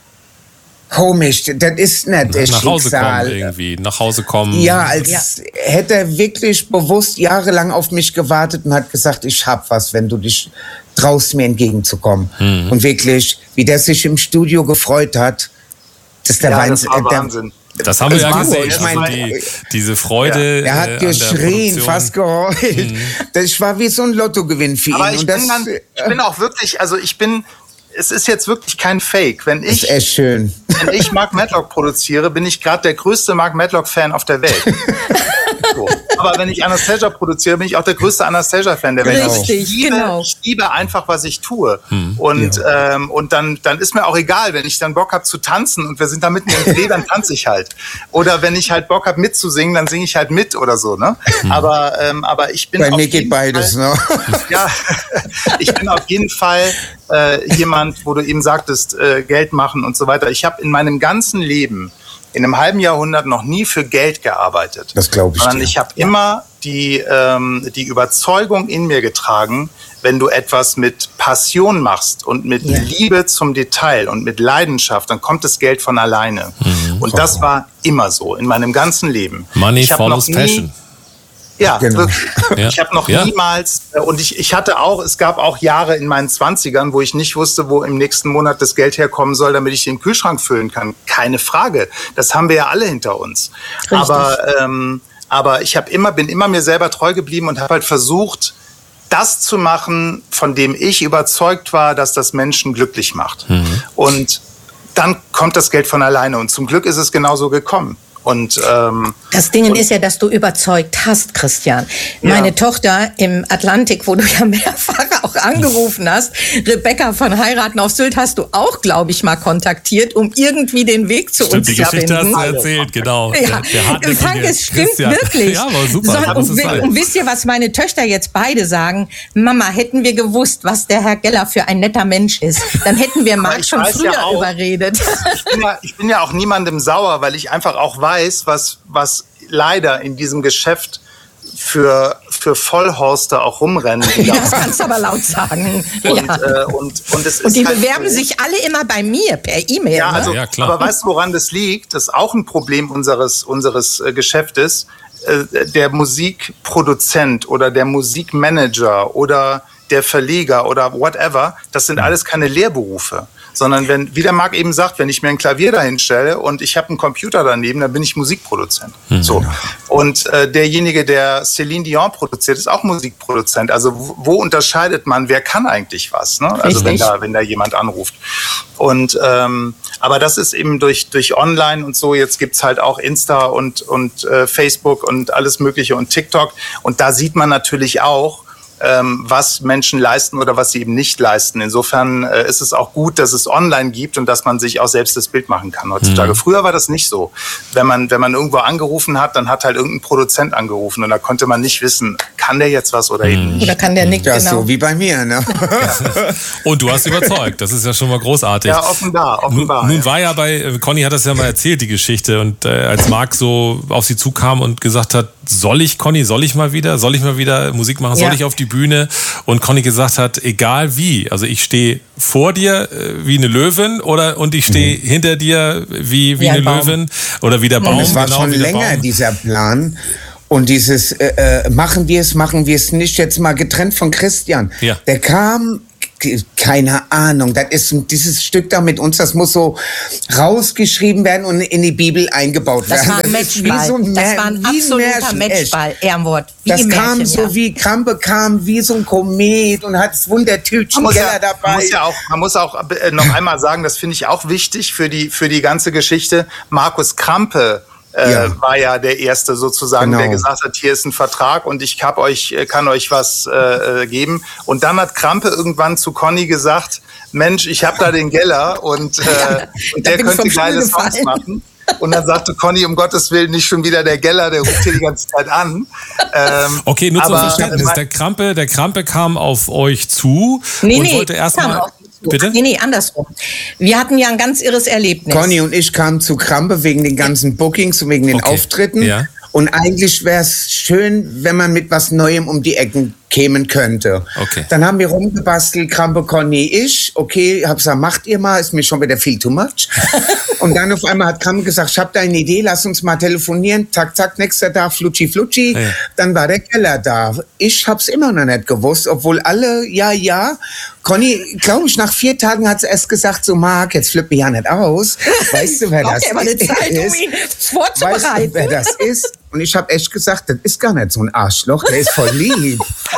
D: komisch, das ist nicht das
C: Nach Hause
D: Schicksal.
C: kommen irgendwie, nach Hause kommen.
D: Ja, als
B: Ja.
D: hätte er wirklich bewusst jahrelang auf mich gewartet und hat gesagt, ich hab was, wenn du dich traust, mir entgegenzukommen.
C: Mhm.
D: Und wirklich, wie der sich im Studio gefreut hat, das ist der
A: Ja,
D: Wahnsinn.
A: das war
D: der,
A: Wahnsinn.
C: Das haben wir ja
D: Ich
C: gesehen.
D: ich
C: Also
D: mein,
C: die, diese Freude.
D: er hat
C: äh, an der
D: geschrien,
C: Produktion.
D: fast geheult.
C: Mhm.
D: Das war wie so ein Lottogewinn für ihn.
A: Aber ich
D: und das
A: bin, dann, ich bin auch wirklich, also ich bin, es ist jetzt wirklich kein Fake. Wenn
D: ist
A: ich,
D: echt schön.
A: wenn ich Mark Medlock produziere, bin ich gerade der größte Mark Medlock-Fan auf der Welt. So. Aber wenn ich Anastasia produziere, bin ich auch der größte Anastasia-Fan der Welt. Also
B: Richtig,
A: ich, liebe,
B: genau.
A: ich liebe einfach, was ich tue. Und, ähm, und dann, dann ist mir auch egal, wenn ich dann Bock habe zu tanzen und wir sind da mitten im Dreh, dann tanze ich halt. Oder wenn ich halt Bock habe mitzusingen, dann singe ich halt mit oder so. Ne? Aber, ähm, aber ich bin
D: Bei
A: auf
D: mir geht
A: jeden
D: beides.
A: Fall,
D: Ne?
A: ja, ich bin auf jeden Fall äh, jemand, wo du eben sagtest, äh, Geld machen und so weiter. Ich habe in meinem ganzen Leben, in einem halben Jahrhundert, noch nie für Geld gearbeitet.
D: Das glaube ich
A: Sondern
D: dir.
A: ich habe immer die, ähm, die Überzeugung in mir getragen, wenn du etwas mit Passion machst und mit
B: Ja.
A: Liebe zum Detail und mit Leidenschaft, dann kommt das Geld von alleine. Und das war immer so in meinem ganzen Leben.
C: Money
A: Ich hab noch
C: follows
A: nie-
C: passion.
A: Ja,
D: Genau.
A: wirklich.
C: Ja.
A: Ich habe noch
C: Ja.
A: niemals, äh, und ich, ich hatte auch, es gab auch Jahre in meinen Zwanzigern, wo ich nicht wusste, wo im nächsten Monat das Geld herkommen soll, damit ich den Kühlschrank füllen kann. Keine Frage. Das haben wir ja alle hinter uns.
B: Richtig.
A: Aber, ähm, aber ich hab immer, bin immer mir selber treu geblieben und habe halt versucht, das zu machen, von dem ich überzeugt war, dass das Menschen glücklich macht. Und dann kommt das Geld von alleine. Und zum Glück ist es genauso gekommen. Und ähm,
B: Das Ding ist ja, dass du überzeugt hast, Christian. Meine
A: Ja.
B: Tochter im Atlantik, wo du ja mehrfach auch angerufen hast, Rebecca von Heiraten auf Sylt hast du auch, glaube ich, mal kontaktiert, um irgendwie den Weg zu
C: Stimmt,
B: uns
C: die
B: zu
C: Geschichte hast
B: finden.
C: du erzählt, genau.
B: Ja,
C: Der, der hartnäckige
B: Frank, es stimmt
C: Christian.
B: wirklich.
C: Ja, aber super.
B: So,
C: so muss
B: und,
C: es
B: wi-
C: sein.
B: und wisst ihr, was meine Töchter jetzt beide sagen? Mama, hätten wir gewusst, was der Herr Geller für ein netter Mensch ist, dann hätten wir Marc
A: ich
B: schon
A: weiß
B: früher
A: ja auch-
B: überredet.
A: ich bin, ja, ich bin ja auch niemandem sauer, weil ich einfach auch weiß, was, was leider in diesem Geschäft für, für Vollhorste auch rumrennen. Die
B: Ja,
A: da-
B: das kannst du aber laut sagen.
A: und,
B: ja.
A: äh, und, und, es
B: Und
A: ist
B: die
A: halt
B: bewerben
A: so.
B: sich alle immer bei mir per E-Mail.
A: Ja,
B: ne?
A: also,
C: Ja, klar.
A: aber weißt du, woran das liegt? Das ist auch ein Problem unseres, unseres äh, Geschäftes. Äh, der Musikproduzent oder der Musikmanager oder der Verleger oder whatever, das sind alles keine Lehrberufe, sondern wenn, wie der Marc eben sagt, wenn ich mir ein Klavier dahin stelle und ich habe einen Computer daneben, dann bin ich Musikproduzent. Mhm. So. Und äh, derjenige, der Céline Dion produziert, ist auch Musikproduzent. Also wo, wo unterscheidet man, wer kann eigentlich was? Ne? Also wenn da, wenn da jemand anruft. Und ähm, aber das ist eben durch durch Online und so. Jetzt gibt's halt auch Insta und und äh, Facebook und alles Mögliche und TikTok. Und da sieht man natürlich auch, ähm, was Menschen leisten oder was sie eben nicht leisten. Insofern äh, ist es auch gut, dass es online gibt und dass man sich auch selbst das Bild machen kann heutzutage. Mhm. Früher war das nicht so. Wenn man wenn man irgendwo angerufen hat, dann hat halt irgendein Produzent angerufen und da konnte man nicht wissen, kann der jetzt was oder mhm. eben nicht.
B: Oder kann der nicht,
D: ja,
B: genau.
D: So wie bei mir, ne?
C: Und du hast überzeugt. Das ist ja schon mal großartig.
A: Ja, offenbar, offenbar.
C: Nun, nun
A: ja.
C: war ja bei, Conny hat das ja mal erzählt, die Geschichte. Und äh, als Marc so auf sie zukam und gesagt hat, soll ich, Conny, soll ich mal wieder, soll ich mal wieder Musik machen, soll ja. ich auf die Bühne? Und Conny gesagt hat, egal wie, also ich stehe vor dir äh, wie eine Löwin oder und ich stehe mhm. hinter dir wie, wie, wie eine Baum. Löwin oder wie der Baum.
D: Und es war
C: genau,
D: schon länger, Baum. Dieser Plan. Und dieses, äh, machen wir es, machen wir es nicht, jetzt mal getrennt von Christian. Ja. Der kam, keine Ahnung, das ist dieses Stück da mit uns, das muss so rausgeschrieben werden und in die Bibel eingebaut
B: das
D: werden.
B: War ein Matchball. So ein das war ein absoluter Matchball, Ehrenwort.
D: Wie das kam Märchen, so ja. wie, Krampe kam wie so ein Komet und hat das Wundertütchen
A: ja,
D: dabei.
A: Man muss ja auch, man muss auch noch einmal sagen, das finde ich auch wichtig für die, für die ganze Geschichte. Markus Krampe Äh, ja. war ja der Erste sozusagen, genau. der gesagt hat, hier ist ein Vertrag und ich hab euch, kann euch was äh, geben. Und dann hat Krampe irgendwann zu Conny gesagt, Mensch, ich habe da den Geller und, äh, ja, und der könnte geile Songs machen. Und dann sagte Conny, um Gottes Willen, nicht schon wieder der Geller, der ruft hier die ganze Zeit an. Ähm,
C: okay, nur zum Verständnis. Der Krampe, der Krampe kam auf euch zu
B: nee,
C: und
B: nee,
C: wollte erstmal... Bitte?
B: Nee, nee, andersrum. Wir hatten ja ein ganz irres Erlebnis.
D: Conny und ich kamen zu Krampe wegen den ganzen Bookings und wegen den okay. Auftritten. Ja. Und eigentlich wäre es schön, wenn man mit was Neuem um die Ecken kämen könnte.
C: Okay.
D: Dann haben wir rumgebastelt, Krampe, Conny, ich. Okay, hab gesagt, macht ihr mal, ist mir schon wieder viel too much. Und dann auf einmal hat Krampe gesagt, ich hab da eine Idee, lass uns mal telefonieren. Zack, zack, nächster Tag, flutschi, flutschi. Ja. Dann war der Keller da. Ich hab's immer noch nicht gewusst, obwohl alle, ja, ja. Conny, glaube ich, nach vier Tagen hat sie erst gesagt, so Marc, jetzt flippe ich ja nicht aus. Weißt du, wer das
B: okay, aber eine Zeit,
D: ist?
B: Um ihn vorzubereiten.
D: Weißt du, wer das ist? Und ich habe echt gesagt, das ist gar nicht so ein Arschloch, der ist voll lieb.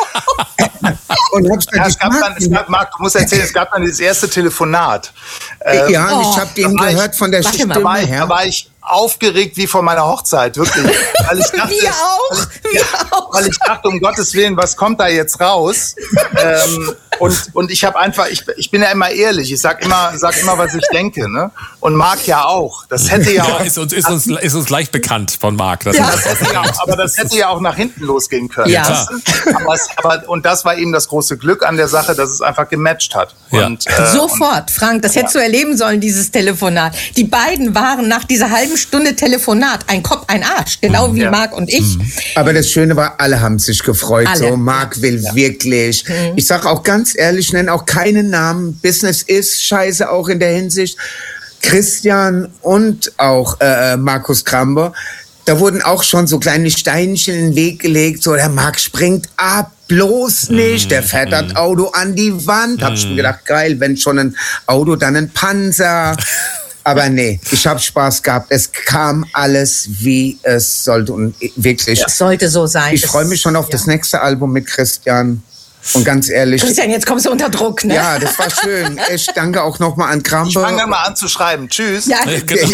D: Und hab
A: ja, es gab dann, es gab, Marc, du musst erzählen, es gab dann dieses erste Telefonat.
D: Ähm, ja, und ich habe den gehört ich, von der Stimme
A: da war ich,
D: her.
A: Da war ich aufgeregt wie vor meiner Hochzeit, wirklich. Weil ich dachte,
B: wir auch,
A: weil ich,
B: wir
A: ja,
B: auch.
A: Weil ich dachte, um Gottes Willen, was kommt da jetzt raus? ähm, und, und ich habe einfach, ich, ich bin ja immer ehrlich, ich sag immer, sag immer, was ich denke, ne? Und Marc ja auch. Das hätte ja,
C: ja
A: auch...
C: Ist uns, ist, uns, ist uns leicht bekannt von Marc.
A: Das ja. das hätte ja auch, aber das hätte ja auch nach hinten losgehen können.
B: Ja.
A: Aber, es, aber, und das war eben das große Glück an der Sache, dass es einfach gematcht hat.
C: Ja.
A: Und, äh,
B: Sofort, Frank, das hättest ja. du erleben sollen, dieses Telefonat. Die beiden waren nach dieser halben Stunde Telefonat ein Kopf, ein Arsch, genau wie ja. Marc und ich.
D: Aber das Schöne war, alle haben sich gefreut.
B: Alle.
D: So, Marc will ja. wirklich. Mhm. Ich sage auch ganz ehrlich, nenne auch keinen Namen. Business ist scheiße auch in der Hinsicht. Christian und auch äh, Markus Krampe, da wurden auch schon so kleine Steinchen in den Weg gelegt. So, der Marc springt ab, bloß nicht. Der fährt das mm. Auto an die Wand. Hab ich mir gedacht, geil, wenn schon ein Auto, dann ein Panzer. Aber nee, ich habe Spaß gehabt. Es kam alles, wie es sollte. Und wirklich.
B: Es sollte so sein.
D: Ich freue mich schon auf ja. das nächste Album mit Christian. Und ganz ehrlich...
B: Christian, jetzt kommst du unter Druck, ne?
D: Ja, das war schön. Ich danke auch nochmal an Krampe.
A: Ich fange mal an zu schreiben. Tschüss.
B: Ja, okay.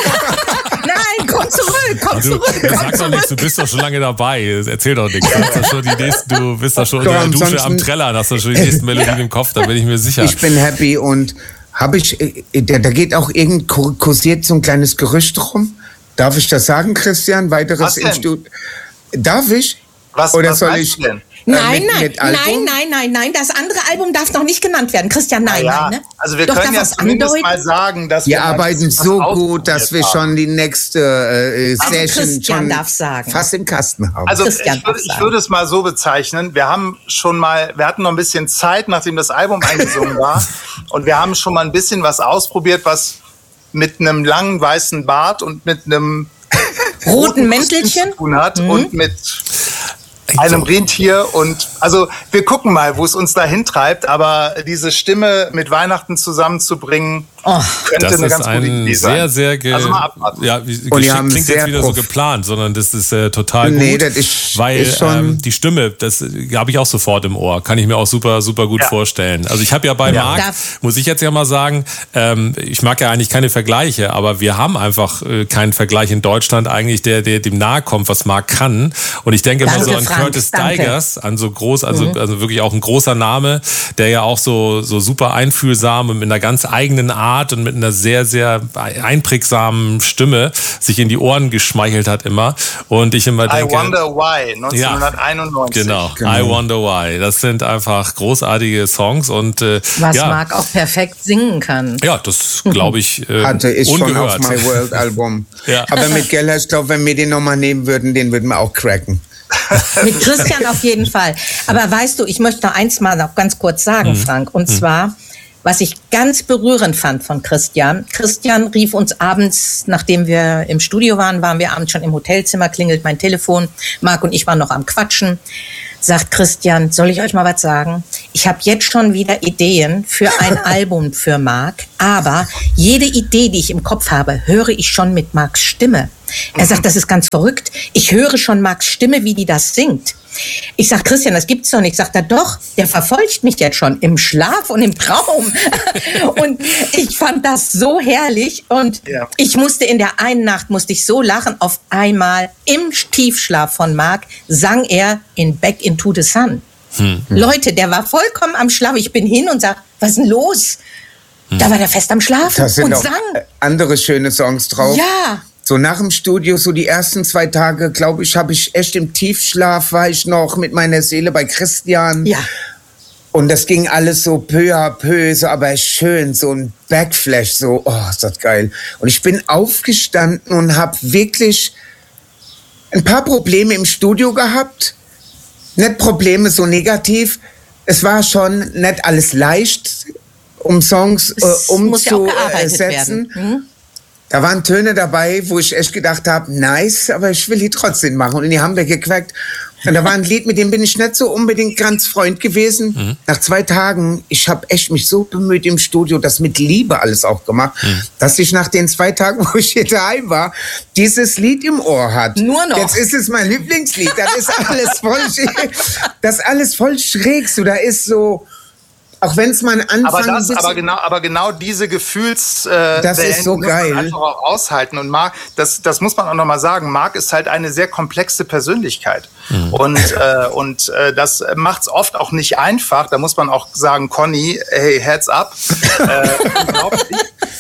B: Nein, komm zurück, komm
C: du,
B: zurück.
C: Du sagst doch nichts, du bist doch schon lange dabei. Erzähl doch nichts. Du, hast doch schon die nächsten, du bist doch schon unter der Dusche am Trällern, hast doch schon die nächsten Melodien im Kopf, da bin ich mir sicher.
D: Ich bin happy und habe ich... Da, da geht auch irgend kursiert so ein kleines Gerücht rum. Darf ich das sagen, Christian? Weiteres im Studio. Darf ich?
A: Was,
D: Oder
A: was
D: soll ich...
A: denn?
B: Nein,
D: mit,
B: nein,
D: mit
B: nein, nein, nein, nein, das andere Album darf noch nicht genannt werden. Christian, nein,
A: ja,
B: nein, ne?
A: Also wir
B: Doch,
A: können ja zumindest
B: andeuten?
A: mal sagen, dass
D: wir
A: wir
D: arbeiten so gut, dass wir schon die nächste äh,
B: also
D: Session
B: Christian
D: schon
B: darf sagen.
D: fast im Kasten haben.
A: Also ich
B: Christian
A: würde, ich würde es mal so bezeichnen, wir haben schon mal, wir hatten noch ein bisschen Zeit, nachdem das Album eingesungen war und wir haben schon mal ein bisschen was ausprobiert, was mit einem langen weißen Bart und mit einem
B: roten Mäntelchen
A: zu tun hat mhm. und mit einem Rentier und Also wir gucken mal, wo es uns dahin treibt, aber diese Stimme mit Weihnachten zusammenzubringen, oh, könnte
C: das
A: eine
C: ist
A: ganz gute Idee sein.
C: Sehr, sehr ge-
A: also mal abwarten.
C: Ja, geschickt klingt jetzt wieder so geplant, sondern das ist äh, total
D: nee,
C: gut,
D: das ist,
C: weil
D: ist schon
C: ähm, die Stimme, das habe ich auch sofort im Ohr, kann ich mir auch super, super gut ja. vorstellen. Also ich habe ja bei ja. Marc, Darf. muss ich jetzt ja mal sagen, ähm, ich mag ja eigentlich keine Vergleiche, aber wir haben einfach äh, keinen Vergleich in Deutschland eigentlich, der, der dem nahe kommt, was Marc kann. Und ich denke immer so an Frank, Curtis Stigers, an so groß, also, mhm. also wirklich auch ein großer Name, der ja auch so, so super einfühlsam und mit einer ganz eigenen Art und mit einer sehr, sehr einprägsamen Stimme sich in die Ohren geschmeichelt hat immer. Und ich immer denke...
A: I Wonder Why, neunzehnhunderteinundneunzig.
C: Ja, genau,
D: genau,
C: I Wonder Why. Das sind einfach großartige Songs. Und, äh,
B: was
C: ja.
B: Marc auch perfekt singen kann.
C: Ja, das glaube ich äh,
D: hatte ist
C: ungehört.
D: Schon auf My World Album.
C: ja.
D: Aber mit Geller, ich glaube, wenn wir den nochmal nehmen würden, den würden wir auch cracken.
B: Mit Christian auf jeden Fall. Aber weißt du, ich möchte noch eins mal noch ganz kurz sagen, mhm. Frank. Und mhm. zwar, was ich ganz berührend fand von Christian. Christian rief uns abends, nachdem wir im Studio waren, waren wir abends schon im Hotelzimmer, klingelt mein Telefon. Marc und ich waren noch am Quatschen. Sagt Christian, soll ich euch mal was sagen? Ich habe jetzt schon wieder Ideen für ein Album für Marc, aber jede Idee, die ich im Kopf habe, höre ich schon mit Marcs Stimme. Er sagt, das ist ganz verrückt. Ich höre schon Marcs Stimme, wie die das singt. Ich sag, Christian, das gibt's doch nicht. Sagt er, doch, der verfolgt mich jetzt schon im Schlaf und im Traum. Und ich fand das so herrlich. Und ja. ich musste in der einen Nacht, musste ich so lachen. Auf einmal im Tiefschlaf von Marc sang er in Back into the Sun. Hm. Leute, der war vollkommen am Schlaf. Ich bin hin und sag, was ist denn los? Hm. Da war der fest am Schlafen
D: das sind
B: und
D: auch
B: sang.
D: Andere schöne Songs drauf.
B: Ja.
D: So nach dem Studio, so die ersten zwei Tage, glaube ich, habe ich echt im Tiefschlaf, war ich noch mit meiner Seele bei Christian.
B: Ja.
D: Und das ging alles so peu à peu, so aber schön, so ein Backflash, so, oh, ist das geil. Und ich bin aufgestanden und habe wirklich ein paar Probleme im Studio gehabt. Nicht Probleme so negativ. Es war schon nicht alles leicht, um Songs äh, umzusetzen. Ja hm? Da waren Töne dabei, wo ich echt gedacht habe, nice, aber ich will die trotzdem machen. Und die haben wir gequackt. Und da war ein Lied, mit dem bin ich nicht so unbedingt ganz Freund gewesen. Mhm. Nach zwei Tagen, ich habe echt mich so bemüht im Studio, das mit Liebe alles auch gemacht, mhm. dass ich nach den zwei Tagen, wo ich hier daheim war, dieses Lied im Ohr hatte.
B: Nur noch.
D: Jetzt ist es mein Lieblingslied. Das ist alles voll schräg. Das ist alles voll schräg. So, da ist so... Auch wenn es mal ein Anfang
A: aber das, aber genau, aber genau diese Gefühls, äh,
D: das ist so geil.
A: Muss man einfach auch aushalten. Und Marc, das, das muss man auch noch mal sagen. Marc ist halt eine sehr komplexe Persönlichkeit mhm. und äh, und äh, das macht es oft auch nicht einfach. Da muss man auch sagen, Conny, hey, heads up, äh, unglaublich,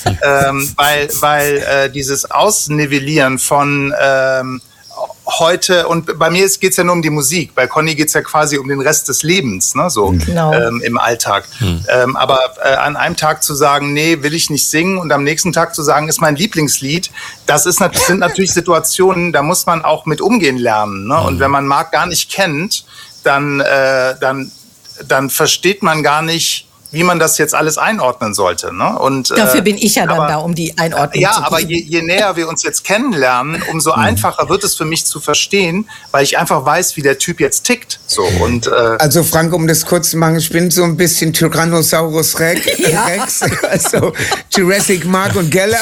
A: ähm, weil weil äh, dieses Ausnivellieren von ähm, heute, und bei mir geht es ja nur um die Musik, bei Conny geht es ja quasi um den Rest des Lebens, ne, so genau. ähm, im Alltag. Hm. Ähm, aber äh, an einem Tag zu sagen, nee, will ich nicht singen, und am nächsten Tag zu sagen, ist mein Lieblingslied, das ist, sind natürlich Situationen, da muss man auch mit umgehen lernen. Ne? Hm. Und wenn man Marc gar nicht kennt, dann, äh, dann, dann versteht man gar nicht, wie man das jetzt alles einordnen sollte. Ne? Und,
B: Dafür äh, bin ich ja dann aber, da, um die Einordnung
A: ja,
B: zu geben.
A: Ja, aber je, je näher wir uns jetzt kennenlernen, umso mhm. einfacher wird es für mich zu verstehen, weil ich einfach weiß, wie der Typ jetzt tickt. So, und, äh,
D: also Frank, um das kurz zu machen, ich bin so ein bisschen Tyrannosaurus Rex, ja. Rex also Jurassic Mark und Geller.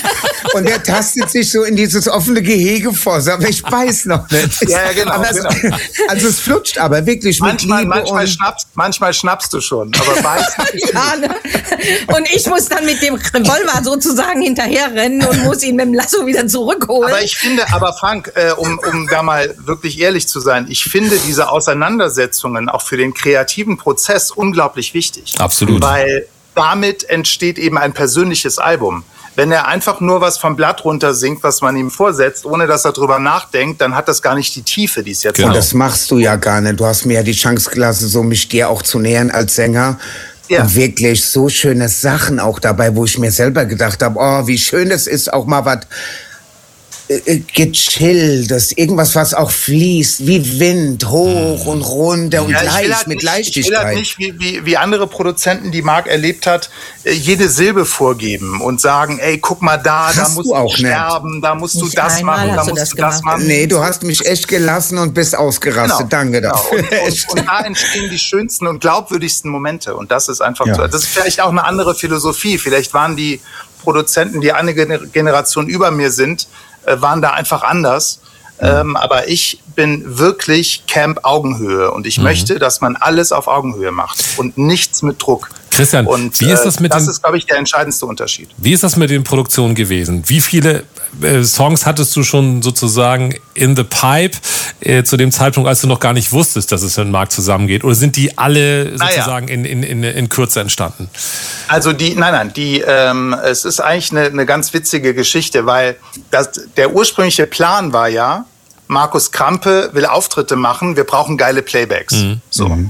D: Und der tastet sich so in dieses offene Gehege vor. Aber ich weiß noch nicht.
A: Ja, ja genau.
D: Aber es,
A: genau.
D: Also es flutscht aber wirklich
A: manchmal,
D: mit Liebe.
A: Manchmal,
D: und
A: schnappst, manchmal schnappst du schon, aber weißt
B: ja, ne? Und ich muss dann mit dem Revolver sozusagen hinterherrennen und muss ihn mit dem Lasso wieder zurückholen.
A: Aber ich finde, aber Frank, äh, um, um da mal wirklich ehrlich zu sein, ich finde diese Auseinandersetzungen auch für den kreativen Prozess unglaublich wichtig.
C: Absolut.
A: Weil damit entsteht eben ein persönliches Album. Wenn er einfach nur was vom Blatt runter singt, was man ihm vorsetzt, ohne dass er drüber nachdenkt, dann hat das gar nicht die Tiefe, die es jetzt
C: genau.
A: hat.
D: Und das machst du ja gar nicht. Du hast mir ja die Chance gelassen, so mich dir auch zu nähern als Sänger. Ja. Und wirklich so schöne Sachen auch dabei, wo ich mir selber gedacht habe, oh, wie schön es ist, auch mal was äh, gechilltes, irgendwas, was auch fließt, wie Wind, hoch und runter und
A: Ja, ich will
D: leicht,
A: halt
D: mit
A: nicht,
D: Leichtigkeit.
A: Ich will halt nicht, wie, wie, wie andere Produzenten, die Marc erlebt hat, äh, jede Silbe vorgeben und sagen, ey, guck mal da,
D: Hast
A: da
D: du
A: musst du
D: auch
A: sterben, da musst du
B: Nicht
A: das
B: einmal
A: machen, da
B: hast du
A: musst
B: das
A: du das
B: gemacht.
A: machen.
D: Nee, du hast mich echt gelassen und bist ausgerastet. Danke
A: Genau.
D: dafür.
A: Und, und, und da entstehen die schönsten und glaubwürdigsten Momente. Und das ist einfach,
D: Ja.
A: so, das ist vielleicht auch eine andere Philosophie. Vielleicht waren die Produzenten, die eine Gener- Generation über mir sind, äh, waren da einfach anders. Ähm, aber ich bin wirklich Camp Augenhöhe und ich mhm. möchte, dass man alles auf Augenhöhe macht und nichts mit Druck.
C: Christian,
A: und,
C: wie ist das mit
A: äh, Das
C: den,
A: ist, glaube ich, der entscheidendste Unterschied.
C: Wie ist das mit den Produktionen gewesen? Wie viele äh, Songs hattest du schon sozusagen in the pipe äh, zu dem Zeitpunkt, als du noch gar nicht wusstest, dass es mit Marc zusammengeht? Oder sind die alle sozusagen naja. in, in, in, in Kürze entstanden?
A: Also die, nein, nein, die, ähm, es ist eigentlich eine, eine ganz witzige Geschichte, weil das, der ursprüngliche Plan war ja, Markus Krampe will Auftritte machen, wir brauchen geile Playbacks. Mhm. So. Mhm.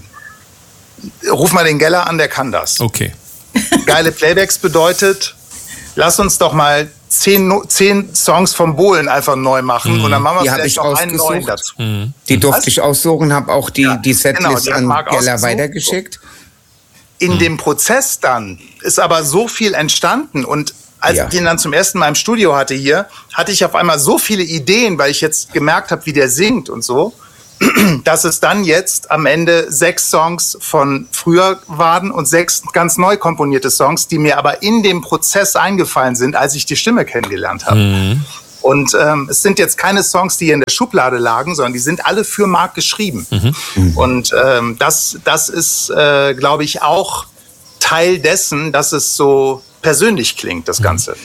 A: Ruf mal den Geller an, der kann das.
C: Okay.
A: Geile Playbacks bedeutet, lass uns doch mal zehn, zehn Songs vom Bohlen einfach neu machen mhm. und dann machen wir
D: die
A: vielleicht noch einen neuen dazu.
D: Mhm. Die durfte Was? ich aussuchen, habe auch die,
A: ja,
D: die Setlist
A: genau,
D: an Geller weitergeschickt.
A: In
C: mhm.
A: dem Prozess dann ist aber so viel entstanden und als
D: ja.
A: ich den dann zum ersten Mal im Studio hatte hier, hatte ich auf einmal so viele Ideen, weil ich jetzt gemerkt habe, wie der singt und so, dass es dann jetzt am Ende sechs Songs von früher waren und sechs ganz neu komponierte Songs, die mir aber in dem Prozess eingefallen sind, als ich die Stimme kennengelernt habe. Mhm. Und ähm, es sind jetzt keine Songs, die in der Schublade lagen, sondern die sind alle für Marc geschrieben. Mhm. Und ähm, das, das ist, äh, glaube ich, auch Teil dessen, dass es so persönlich klingt, das Ganze.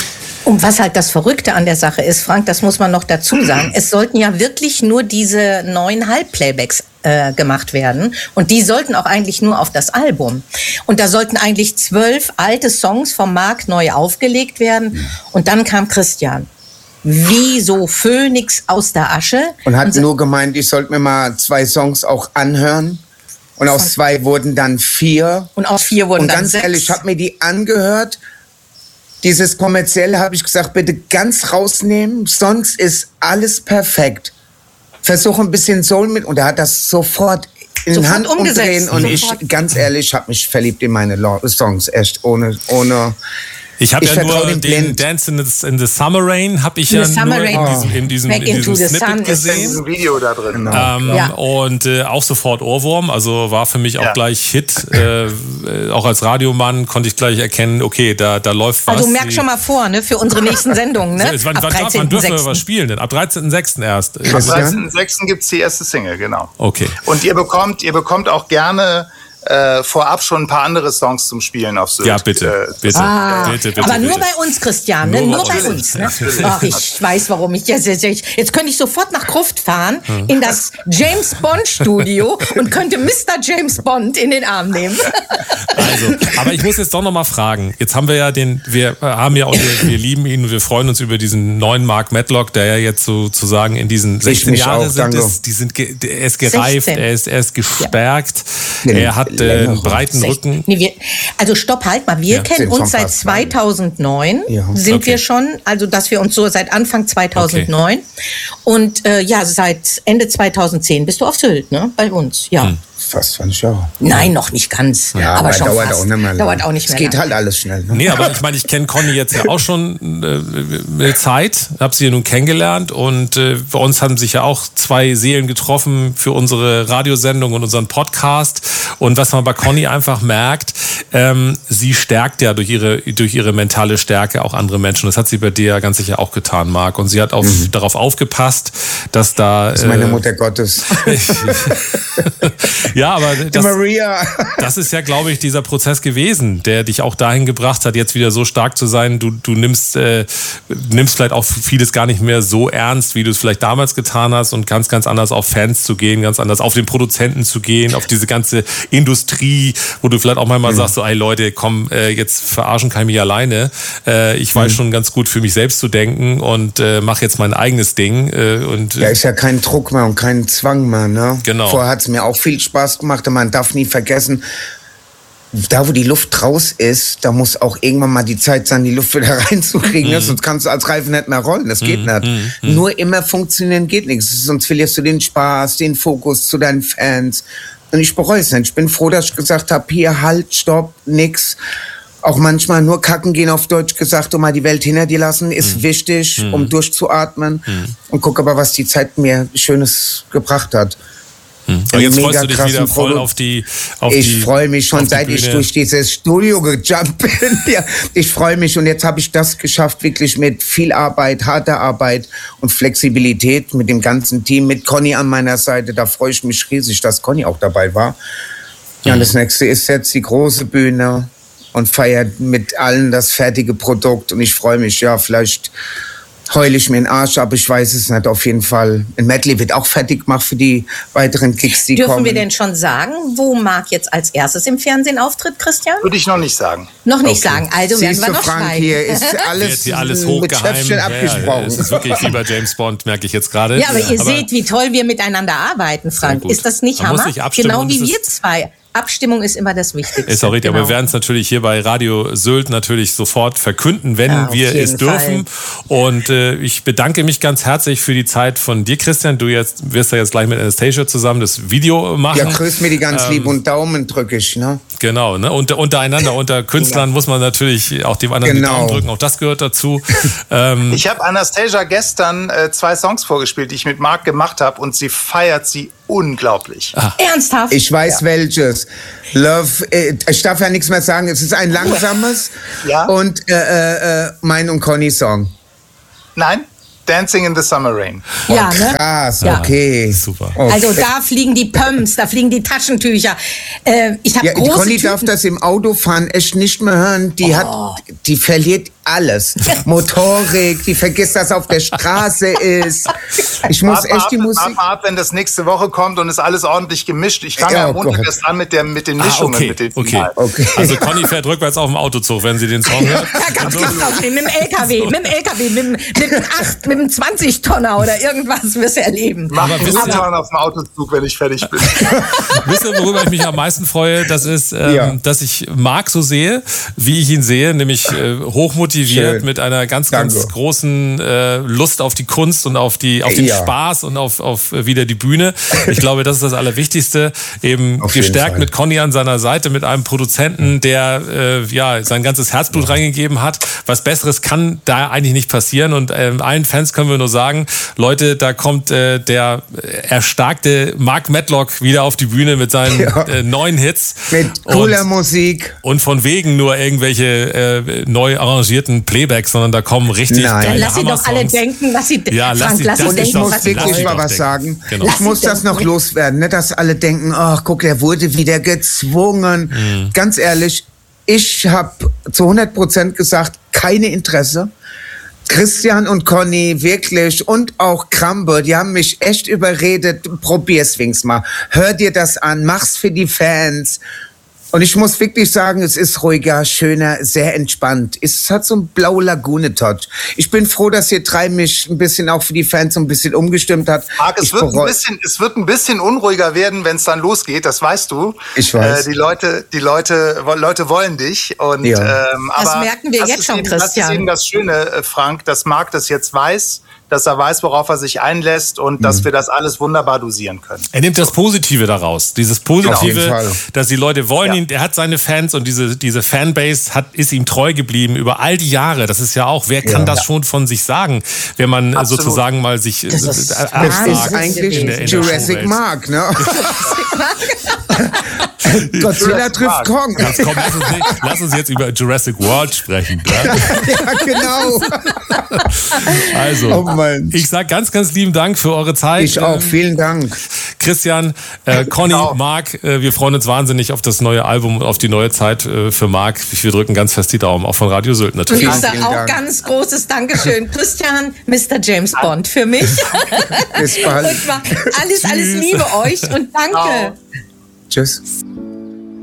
B: Und was halt das Verrückte an der Sache ist, Frank, das muss man noch dazu sagen, es sollten ja wirklich nur diese neun Halbplaybacks äh, gemacht werden und die sollten auch eigentlich nur auf das Album. Und da sollten eigentlich zwölf alte Songs vom Marc neu aufgelegt werden und dann kam Christian. Wie so Phönix aus der Asche.
D: Und hat und so, nur gemeint, ich sollte mir mal zwei Songs auch anhören. Und aus zwei wurden dann vier.
B: Und aus vier wurden
D: und
B: dann
D: ganz
B: sechs.
D: ehrlich, ich habe mir die angehört. Dieses Kommerzielle habe ich gesagt, bitte ganz rausnehmen, sonst ist alles perfekt. Versuche ein bisschen Soul mit und er hat das sofort in
B: sofort
D: Hand umdrehen. Und sofort. ich, ganz ehrlich, habe mich verliebt in meine Songs, echt ohne... ohne
C: Ich habe ja nur den blind. Dance in the, in the Summer Rain habe ich in ja nur in diesem, in diesem, in diesem Snippet gesehen.
A: Ein Video da drin.
C: Genau. Ähm, ja. Und äh, auch sofort Ohrwurm, also war für mich auch ja. gleich Hit. Äh, auch als Radiomann konnte ich gleich erkennen, okay, da, da läuft was.
B: Also merk schon mal vor, ne, für unsere nächsten Sendungen. Ne?
C: So, wann, wann, wann dürfen wir was spielen denn? Ab dreizehnten sechsten erst.
A: Ab dreizehnten sechsten gibt es die erste Single, genau.
C: Okay.
A: Und ihr bekommt, ihr bekommt auch gerne Äh, vorab schon ein paar andere Songs zum Spielen auf Sylt.
C: Ja, bitte, äh, bitte,
B: ah,
C: bitte, bitte.
B: Aber
C: bitte.
B: nur bei uns, Christian, ne? Nur, nur bei uns. Ne? Ach, ich weiß, warum ich jetzt, jetzt, jetzt könnte ich sofort nach Gruft fahren, hm. in das James Bond Studio und könnte Mister James Bond in den Arm nehmen.
C: Also, aber ich muss jetzt doch noch mal fragen. Jetzt haben wir ja den, wir haben ja auch, wir, wir lieben ihn und wir freuen uns über diesen neuen Mark Medlock, der ja jetzt sozusagen in diesen sechzehn Jahren sind, es, die sind, er ist gereift, sechzehn. er ist, er ist gestärkt, ja. er hat äh, einen breiten sechzehn. Rücken.
B: Nee, wir, also stopp, halt mal, wir ja, kennen uns seit zweitausendneun, ja. sind okay. wir schon, also dass wir uns so seit Anfang zweitausendneun okay. und äh, ja, seit Ende zweitausendzehn bist du auf Sylt, ne, bei uns, ja. Hm.
D: Fast zwanzig Jahre.
B: Nein, noch nicht ganz.
D: Ja, aber, aber schon dauert fast. Auch nicht mehr.
B: Dauert auch nicht mehr.
D: Es geht lang. Halt alles schnell. Ne?
C: Nee, aber ich meine, ich kenne Conny jetzt ja auch schon äh, eine Zeit, habe sie ja nun kennengelernt und äh, bei uns haben sich ja auch zwei Seelen getroffen für unsere Radiosendung und unseren Podcast. Und was man bei Conny einfach merkt, ähm, sie stärkt ja durch ihre, durch ihre mentale Stärke auch andere Menschen. Das hat sie bei dir ja ganz sicher auch getan, Marc. Und sie hat auch mhm. darauf aufgepasst, dass da...
D: Das ist meine äh, Mutter Gottes.
C: Ja, aber das,
D: Maria.
C: das ist ja, glaube ich, dieser Prozess gewesen, der dich auch dahin gebracht hat, jetzt wieder so stark zu sein. Du, du nimmst, äh, nimmst vielleicht auch vieles gar nicht mehr so ernst, wie du es vielleicht damals getan hast und ganz, ganz anders auf Fans zu gehen, ganz anders auf den Produzenten zu gehen, auf diese ganze Industrie, wo du vielleicht auch manchmal mhm. sagst, so, ey Leute, komm, äh, jetzt verarschen kann ich mich alleine. Äh, ich weiß mhm. schon ganz gut für mich selbst zu denken und äh, mache jetzt mein eigenes Ding. Äh, und,
D: ja, ist ja kein Druck mehr und kein Zwang mehr. Ne?
C: Genau.
D: Vorher hat es mir auch viel Spaß gemacht und man darf nie vergessen, da wo die Luft raus ist, da muss auch irgendwann mal die Zeit sein, die Luft wieder reinzukriegen. Mhm. Sonst kannst du als Reifen nicht mehr rollen, das geht mhm. nicht. Mhm. Nur immer funktionieren geht nichts. Sonst verlierst du den Spaß, den Fokus zu deinen Fans. Und ich bereue es nicht. Ich bin froh, dass ich gesagt habe, hier, halt, stopp, nix. Auch manchmal nur kacken gehen, auf Deutsch gesagt, und mal die Welt hinter dir lassen, ist mhm. wichtig, mhm. um durchzuatmen. Mhm. Und guck aber, was die Zeit mir Schönes gebracht hat.
C: Mhm. Und jetzt freust du dich wieder voll auf die auf
D: Ich freue mich schon, seit ich durch dieses Studio gejumpt bin. Ja, ich freue mich und jetzt habe ich das geschafft, wirklich mit viel Arbeit, harter Arbeit und Flexibilität mit dem ganzen Team, mit Conny an meiner Seite. Da freue ich mich riesig, dass Conny auch dabei war. Ja, und das nächste ist jetzt die große Bühne und feiert mit allen das fertige Produkt. Und ich freue mich, ja, vielleicht heule ich mir den Arsch ab, ich weiß es nicht. Auf jeden Fall. Ein Medley wird auch fertig gemacht für die weiteren Kicks, die
B: Dürfen
D: kommen.
B: wir denn schon sagen, wo Marc jetzt als erstes im Fernsehen auftritt, Christian?
A: Würde ich noch nicht sagen.
B: Noch nicht okay. sagen, also werden
D: Siehst
B: wir
D: du,
B: noch
D: Frank,
B: schweigen.
D: hier ist alles,
C: hier alles
D: mit Schäfchen
C: ja,
D: abgesprochen.
C: Es ist wirklich wie bei James Bond, merke ich jetzt gerade.
B: Ja, aber ihr
C: aber
B: seht, wie toll wir miteinander arbeiten, Frank. Ist das nicht
C: Man
B: Hammer?
C: muss sich abstimmen
B: Genau
C: und
B: wie
C: es
B: wir zwei. Abstimmung ist immer das Wichtigste.
C: Ist auch richtig,
B: genau.
C: aber wir werden es natürlich hier bei Radio Sylt natürlich sofort verkünden, wenn
B: ja,
C: wir es dürfen.
B: Fall.
C: Und äh, ich bedanke mich ganz herzlich für die Zeit von dir, Christian. Du jetzt wirst ja jetzt gleich mit Anastasia zusammen das Video machen.
D: Ja, grüß mir die ganz
C: ähm,
D: lieb und Daumen drücke ich, ne?
C: Genau, ne? Unter, untereinander, unter Künstlern muss man natürlich auch dem anderen
D: genau.
C: die Daumen drücken. Auch das gehört dazu. ähm,
A: ich habe Anastasia gestern äh, zwei Songs vorgespielt, die ich mit Marc gemacht habe, und sie feiert sie unglaublich.
B: Ah. Ernsthaft?
D: Ich weiß
A: ja.
D: welches. Love, äh, ich darf ja nichts mehr sagen. Es ist ein langsames
A: ja.
D: und äh, äh, mein und Conny Song.
A: Nein? Dancing in the Summer Rain.
D: Oh,
B: ja, ne?
D: Krass,
B: ja.
D: okay.
C: Super.
D: Okay.
B: Also da fliegen die Pumps, da fliegen die Taschentücher. Äh, ich habe
D: ja,
B: große
D: Conny
B: Tüten.
D: darf das im Autofahren echt nicht mehr hören. Die
B: Oh.
D: hat, die verliert alles. Motorik, die vergisst, dass auf der Straße ist. Ich muss
A: Warte
D: echt
A: ab,
D: die Musik...
A: Warte mal ab, wenn das nächste Woche kommt und ist alles ordentlich gemischt. Ich fange
D: Ja,
A: am
D: oh
A: Montag
D: Gott.
A: erst an mit, der, mit den
C: Ah,
A: Mischungen.
C: okay,
A: mit den
C: okay.
D: Okay.
C: Also Conny fährt rückwärts auf dem Autozug, wenn sie den Song hört.
B: Ja, ganz klar, mit dem L K W, mit dem L K W, mit dem, mit dem acht, mit dem zwanzig Tonner oder irgendwas wirst du erleben.
A: Mach
C: Aber
A: einen
C: wisst ihr-
A: Turn auf dem Autozug, wenn ich fertig bin.
C: Wisst ihr, worüber ich mich am meisten freue? Das ist, ähm,
D: Ja.
C: dass ich Marc so sehe, wie ich ihn sehe, nämlich äh, hochmotiviert
D: Schön.
C: mit einer ganz, ganz
D: Danke.
C: großen äh, Lust auf die Kunst und auf die auf den
D: Ja.
C: Spaß und auf, auf äh, wieder die Bühne. Ich glaube, das ist das Allerwichtigste. Eben
D: Auf jeden
C: gestärkt
D: Fall.
C: mit Conny an seiner Seite, mit einem Produzenten, der äh, ja sein ganzes Herzblut reingegeben hat. Was Besseres kann da eigentlich nicht passieren. Und ähm, allen Fans können wir nur sagen, Leute, da kommt äh, der erstarkte Mark Medlock wieder auf die Bühne mit seinen
D: Ja.
C: äh, neuen Hits.
D: Mit cooler
C: und,
D: Musik.
C: und von wegen nur irgendwelche äh, neu arrangierten Playbacks, sondern da kommen richtig
D: Nein.
C: geile
B: Lass sie doch alle
C: Hammer-Songs.
B: denken, was sie
C: Ja, lass
B: Frank,
C: sie-
B: lass
C: das
B: sie
D: Und
C: ist
D: ich
B: denken,
C: doch-
D: muss
B: was sie
C: lass
D: wirklich
C: sie
D: mal
C: doch
D: was
C: denken.
D: sagen.
C: Genau.
D: Ich
B: Lass
D: muss
B: sie
D: das noch
B: denken.
D: loswerden. Nicht, dass alle denken, ach guck, der wurde wieder gezwungen.
C: Mhm.
D: Ganz ehrlich, ich habe zu hundert Prozent gesagt, keine Interesse. Christian und Conny, wirklich, und auch Krambe, die haben mich echt überredet, probier's wenigstens mal. Hör dir das an, mach's für die Fans. Und ich muss wirklich sagen, es ist ruhiger, schöner, sehr entspannt. Es hat so einen blaue Lagune-Touch. Ich bin froh, dass ihr drei mich ein bisschen auch für die Fans so ein bisschen umgestimmt hat.
A: Marc, es
D: Ich
A: wird, ein
D: bereu-
A: bisschen, es wird ein bisschen unruhiger werden, wenn es dann losgeht, das weißt du.
D: Ich weiß.
A: Äh, die Leute, die Leute, wo- Leute wollen dich. Und,
D: Ja.
A: ähm,
B: Das
A: aber
B: merken wir
A: das
B: jetzt
A: ist
B: schon,
A: eben, Das
B: Christian.
A: ist eben das Schöne, äh, Frank, dass Marc das jetzt weiß, dass er weiß, worauf er sich einlässt und
D: Mhm.
A: dass wir das alles wunderbar dosieren können.
C: Er nimmt das Positive daraus. Dieses
D: Auf jeden
C: Positive,
D: Fall.
C: dass die Leute wollen
A: Ja.
C: ihn. Er hat seine Fans und diese, diese Fanbase hat, ist ihm treu geblieben über all die Jahre. Das ist ja auch, wer kann
D: Ja.
C: das schon von sich sagen, wenn man
A: Absolut.
C: sozusagen mal sich
B: Das ist
C: äh,
B: Wahnsinn.
D: Das ist
B: Wahnsinn.
D: eigentlich
C: in der- in der
D: Jurassic
C: Showwelt.
D: Mark, ne? Godzilla trifft
A: Mark.
D: Kong.
C: Jetzt komm, lass, uns, nicht- lass uns jetzt über Jurassic World sprechen. Ja?
D: Ja, genau.
C: Also,
D: Oh Mann.
C: ich sage ganz, ganz lieben Dank für eure Zeit.
D: Ich auch,
C: Ähm,
D: vielen Dank.
C: Christian, äh, Conny,
A: Genau.
C: Marc, äh, wir freuen uns wahnsinnig auf das neue Album und auf die neue Zeit äh, für Marc. Wir drücken ganz fest die Daumen, auch von Radio Sylt
B: Und
C: natürlich.
B: ich
D: Vielen,
B: sage
D: vielen
B: auch
D: Dank.
B: ganz großes Dankeschön. Christian, Mister James Bond für mich.
D: Bis bald.
B: Und mal alles, alles Liebe euch und danke.
A: Ciao.
D: Tschüss.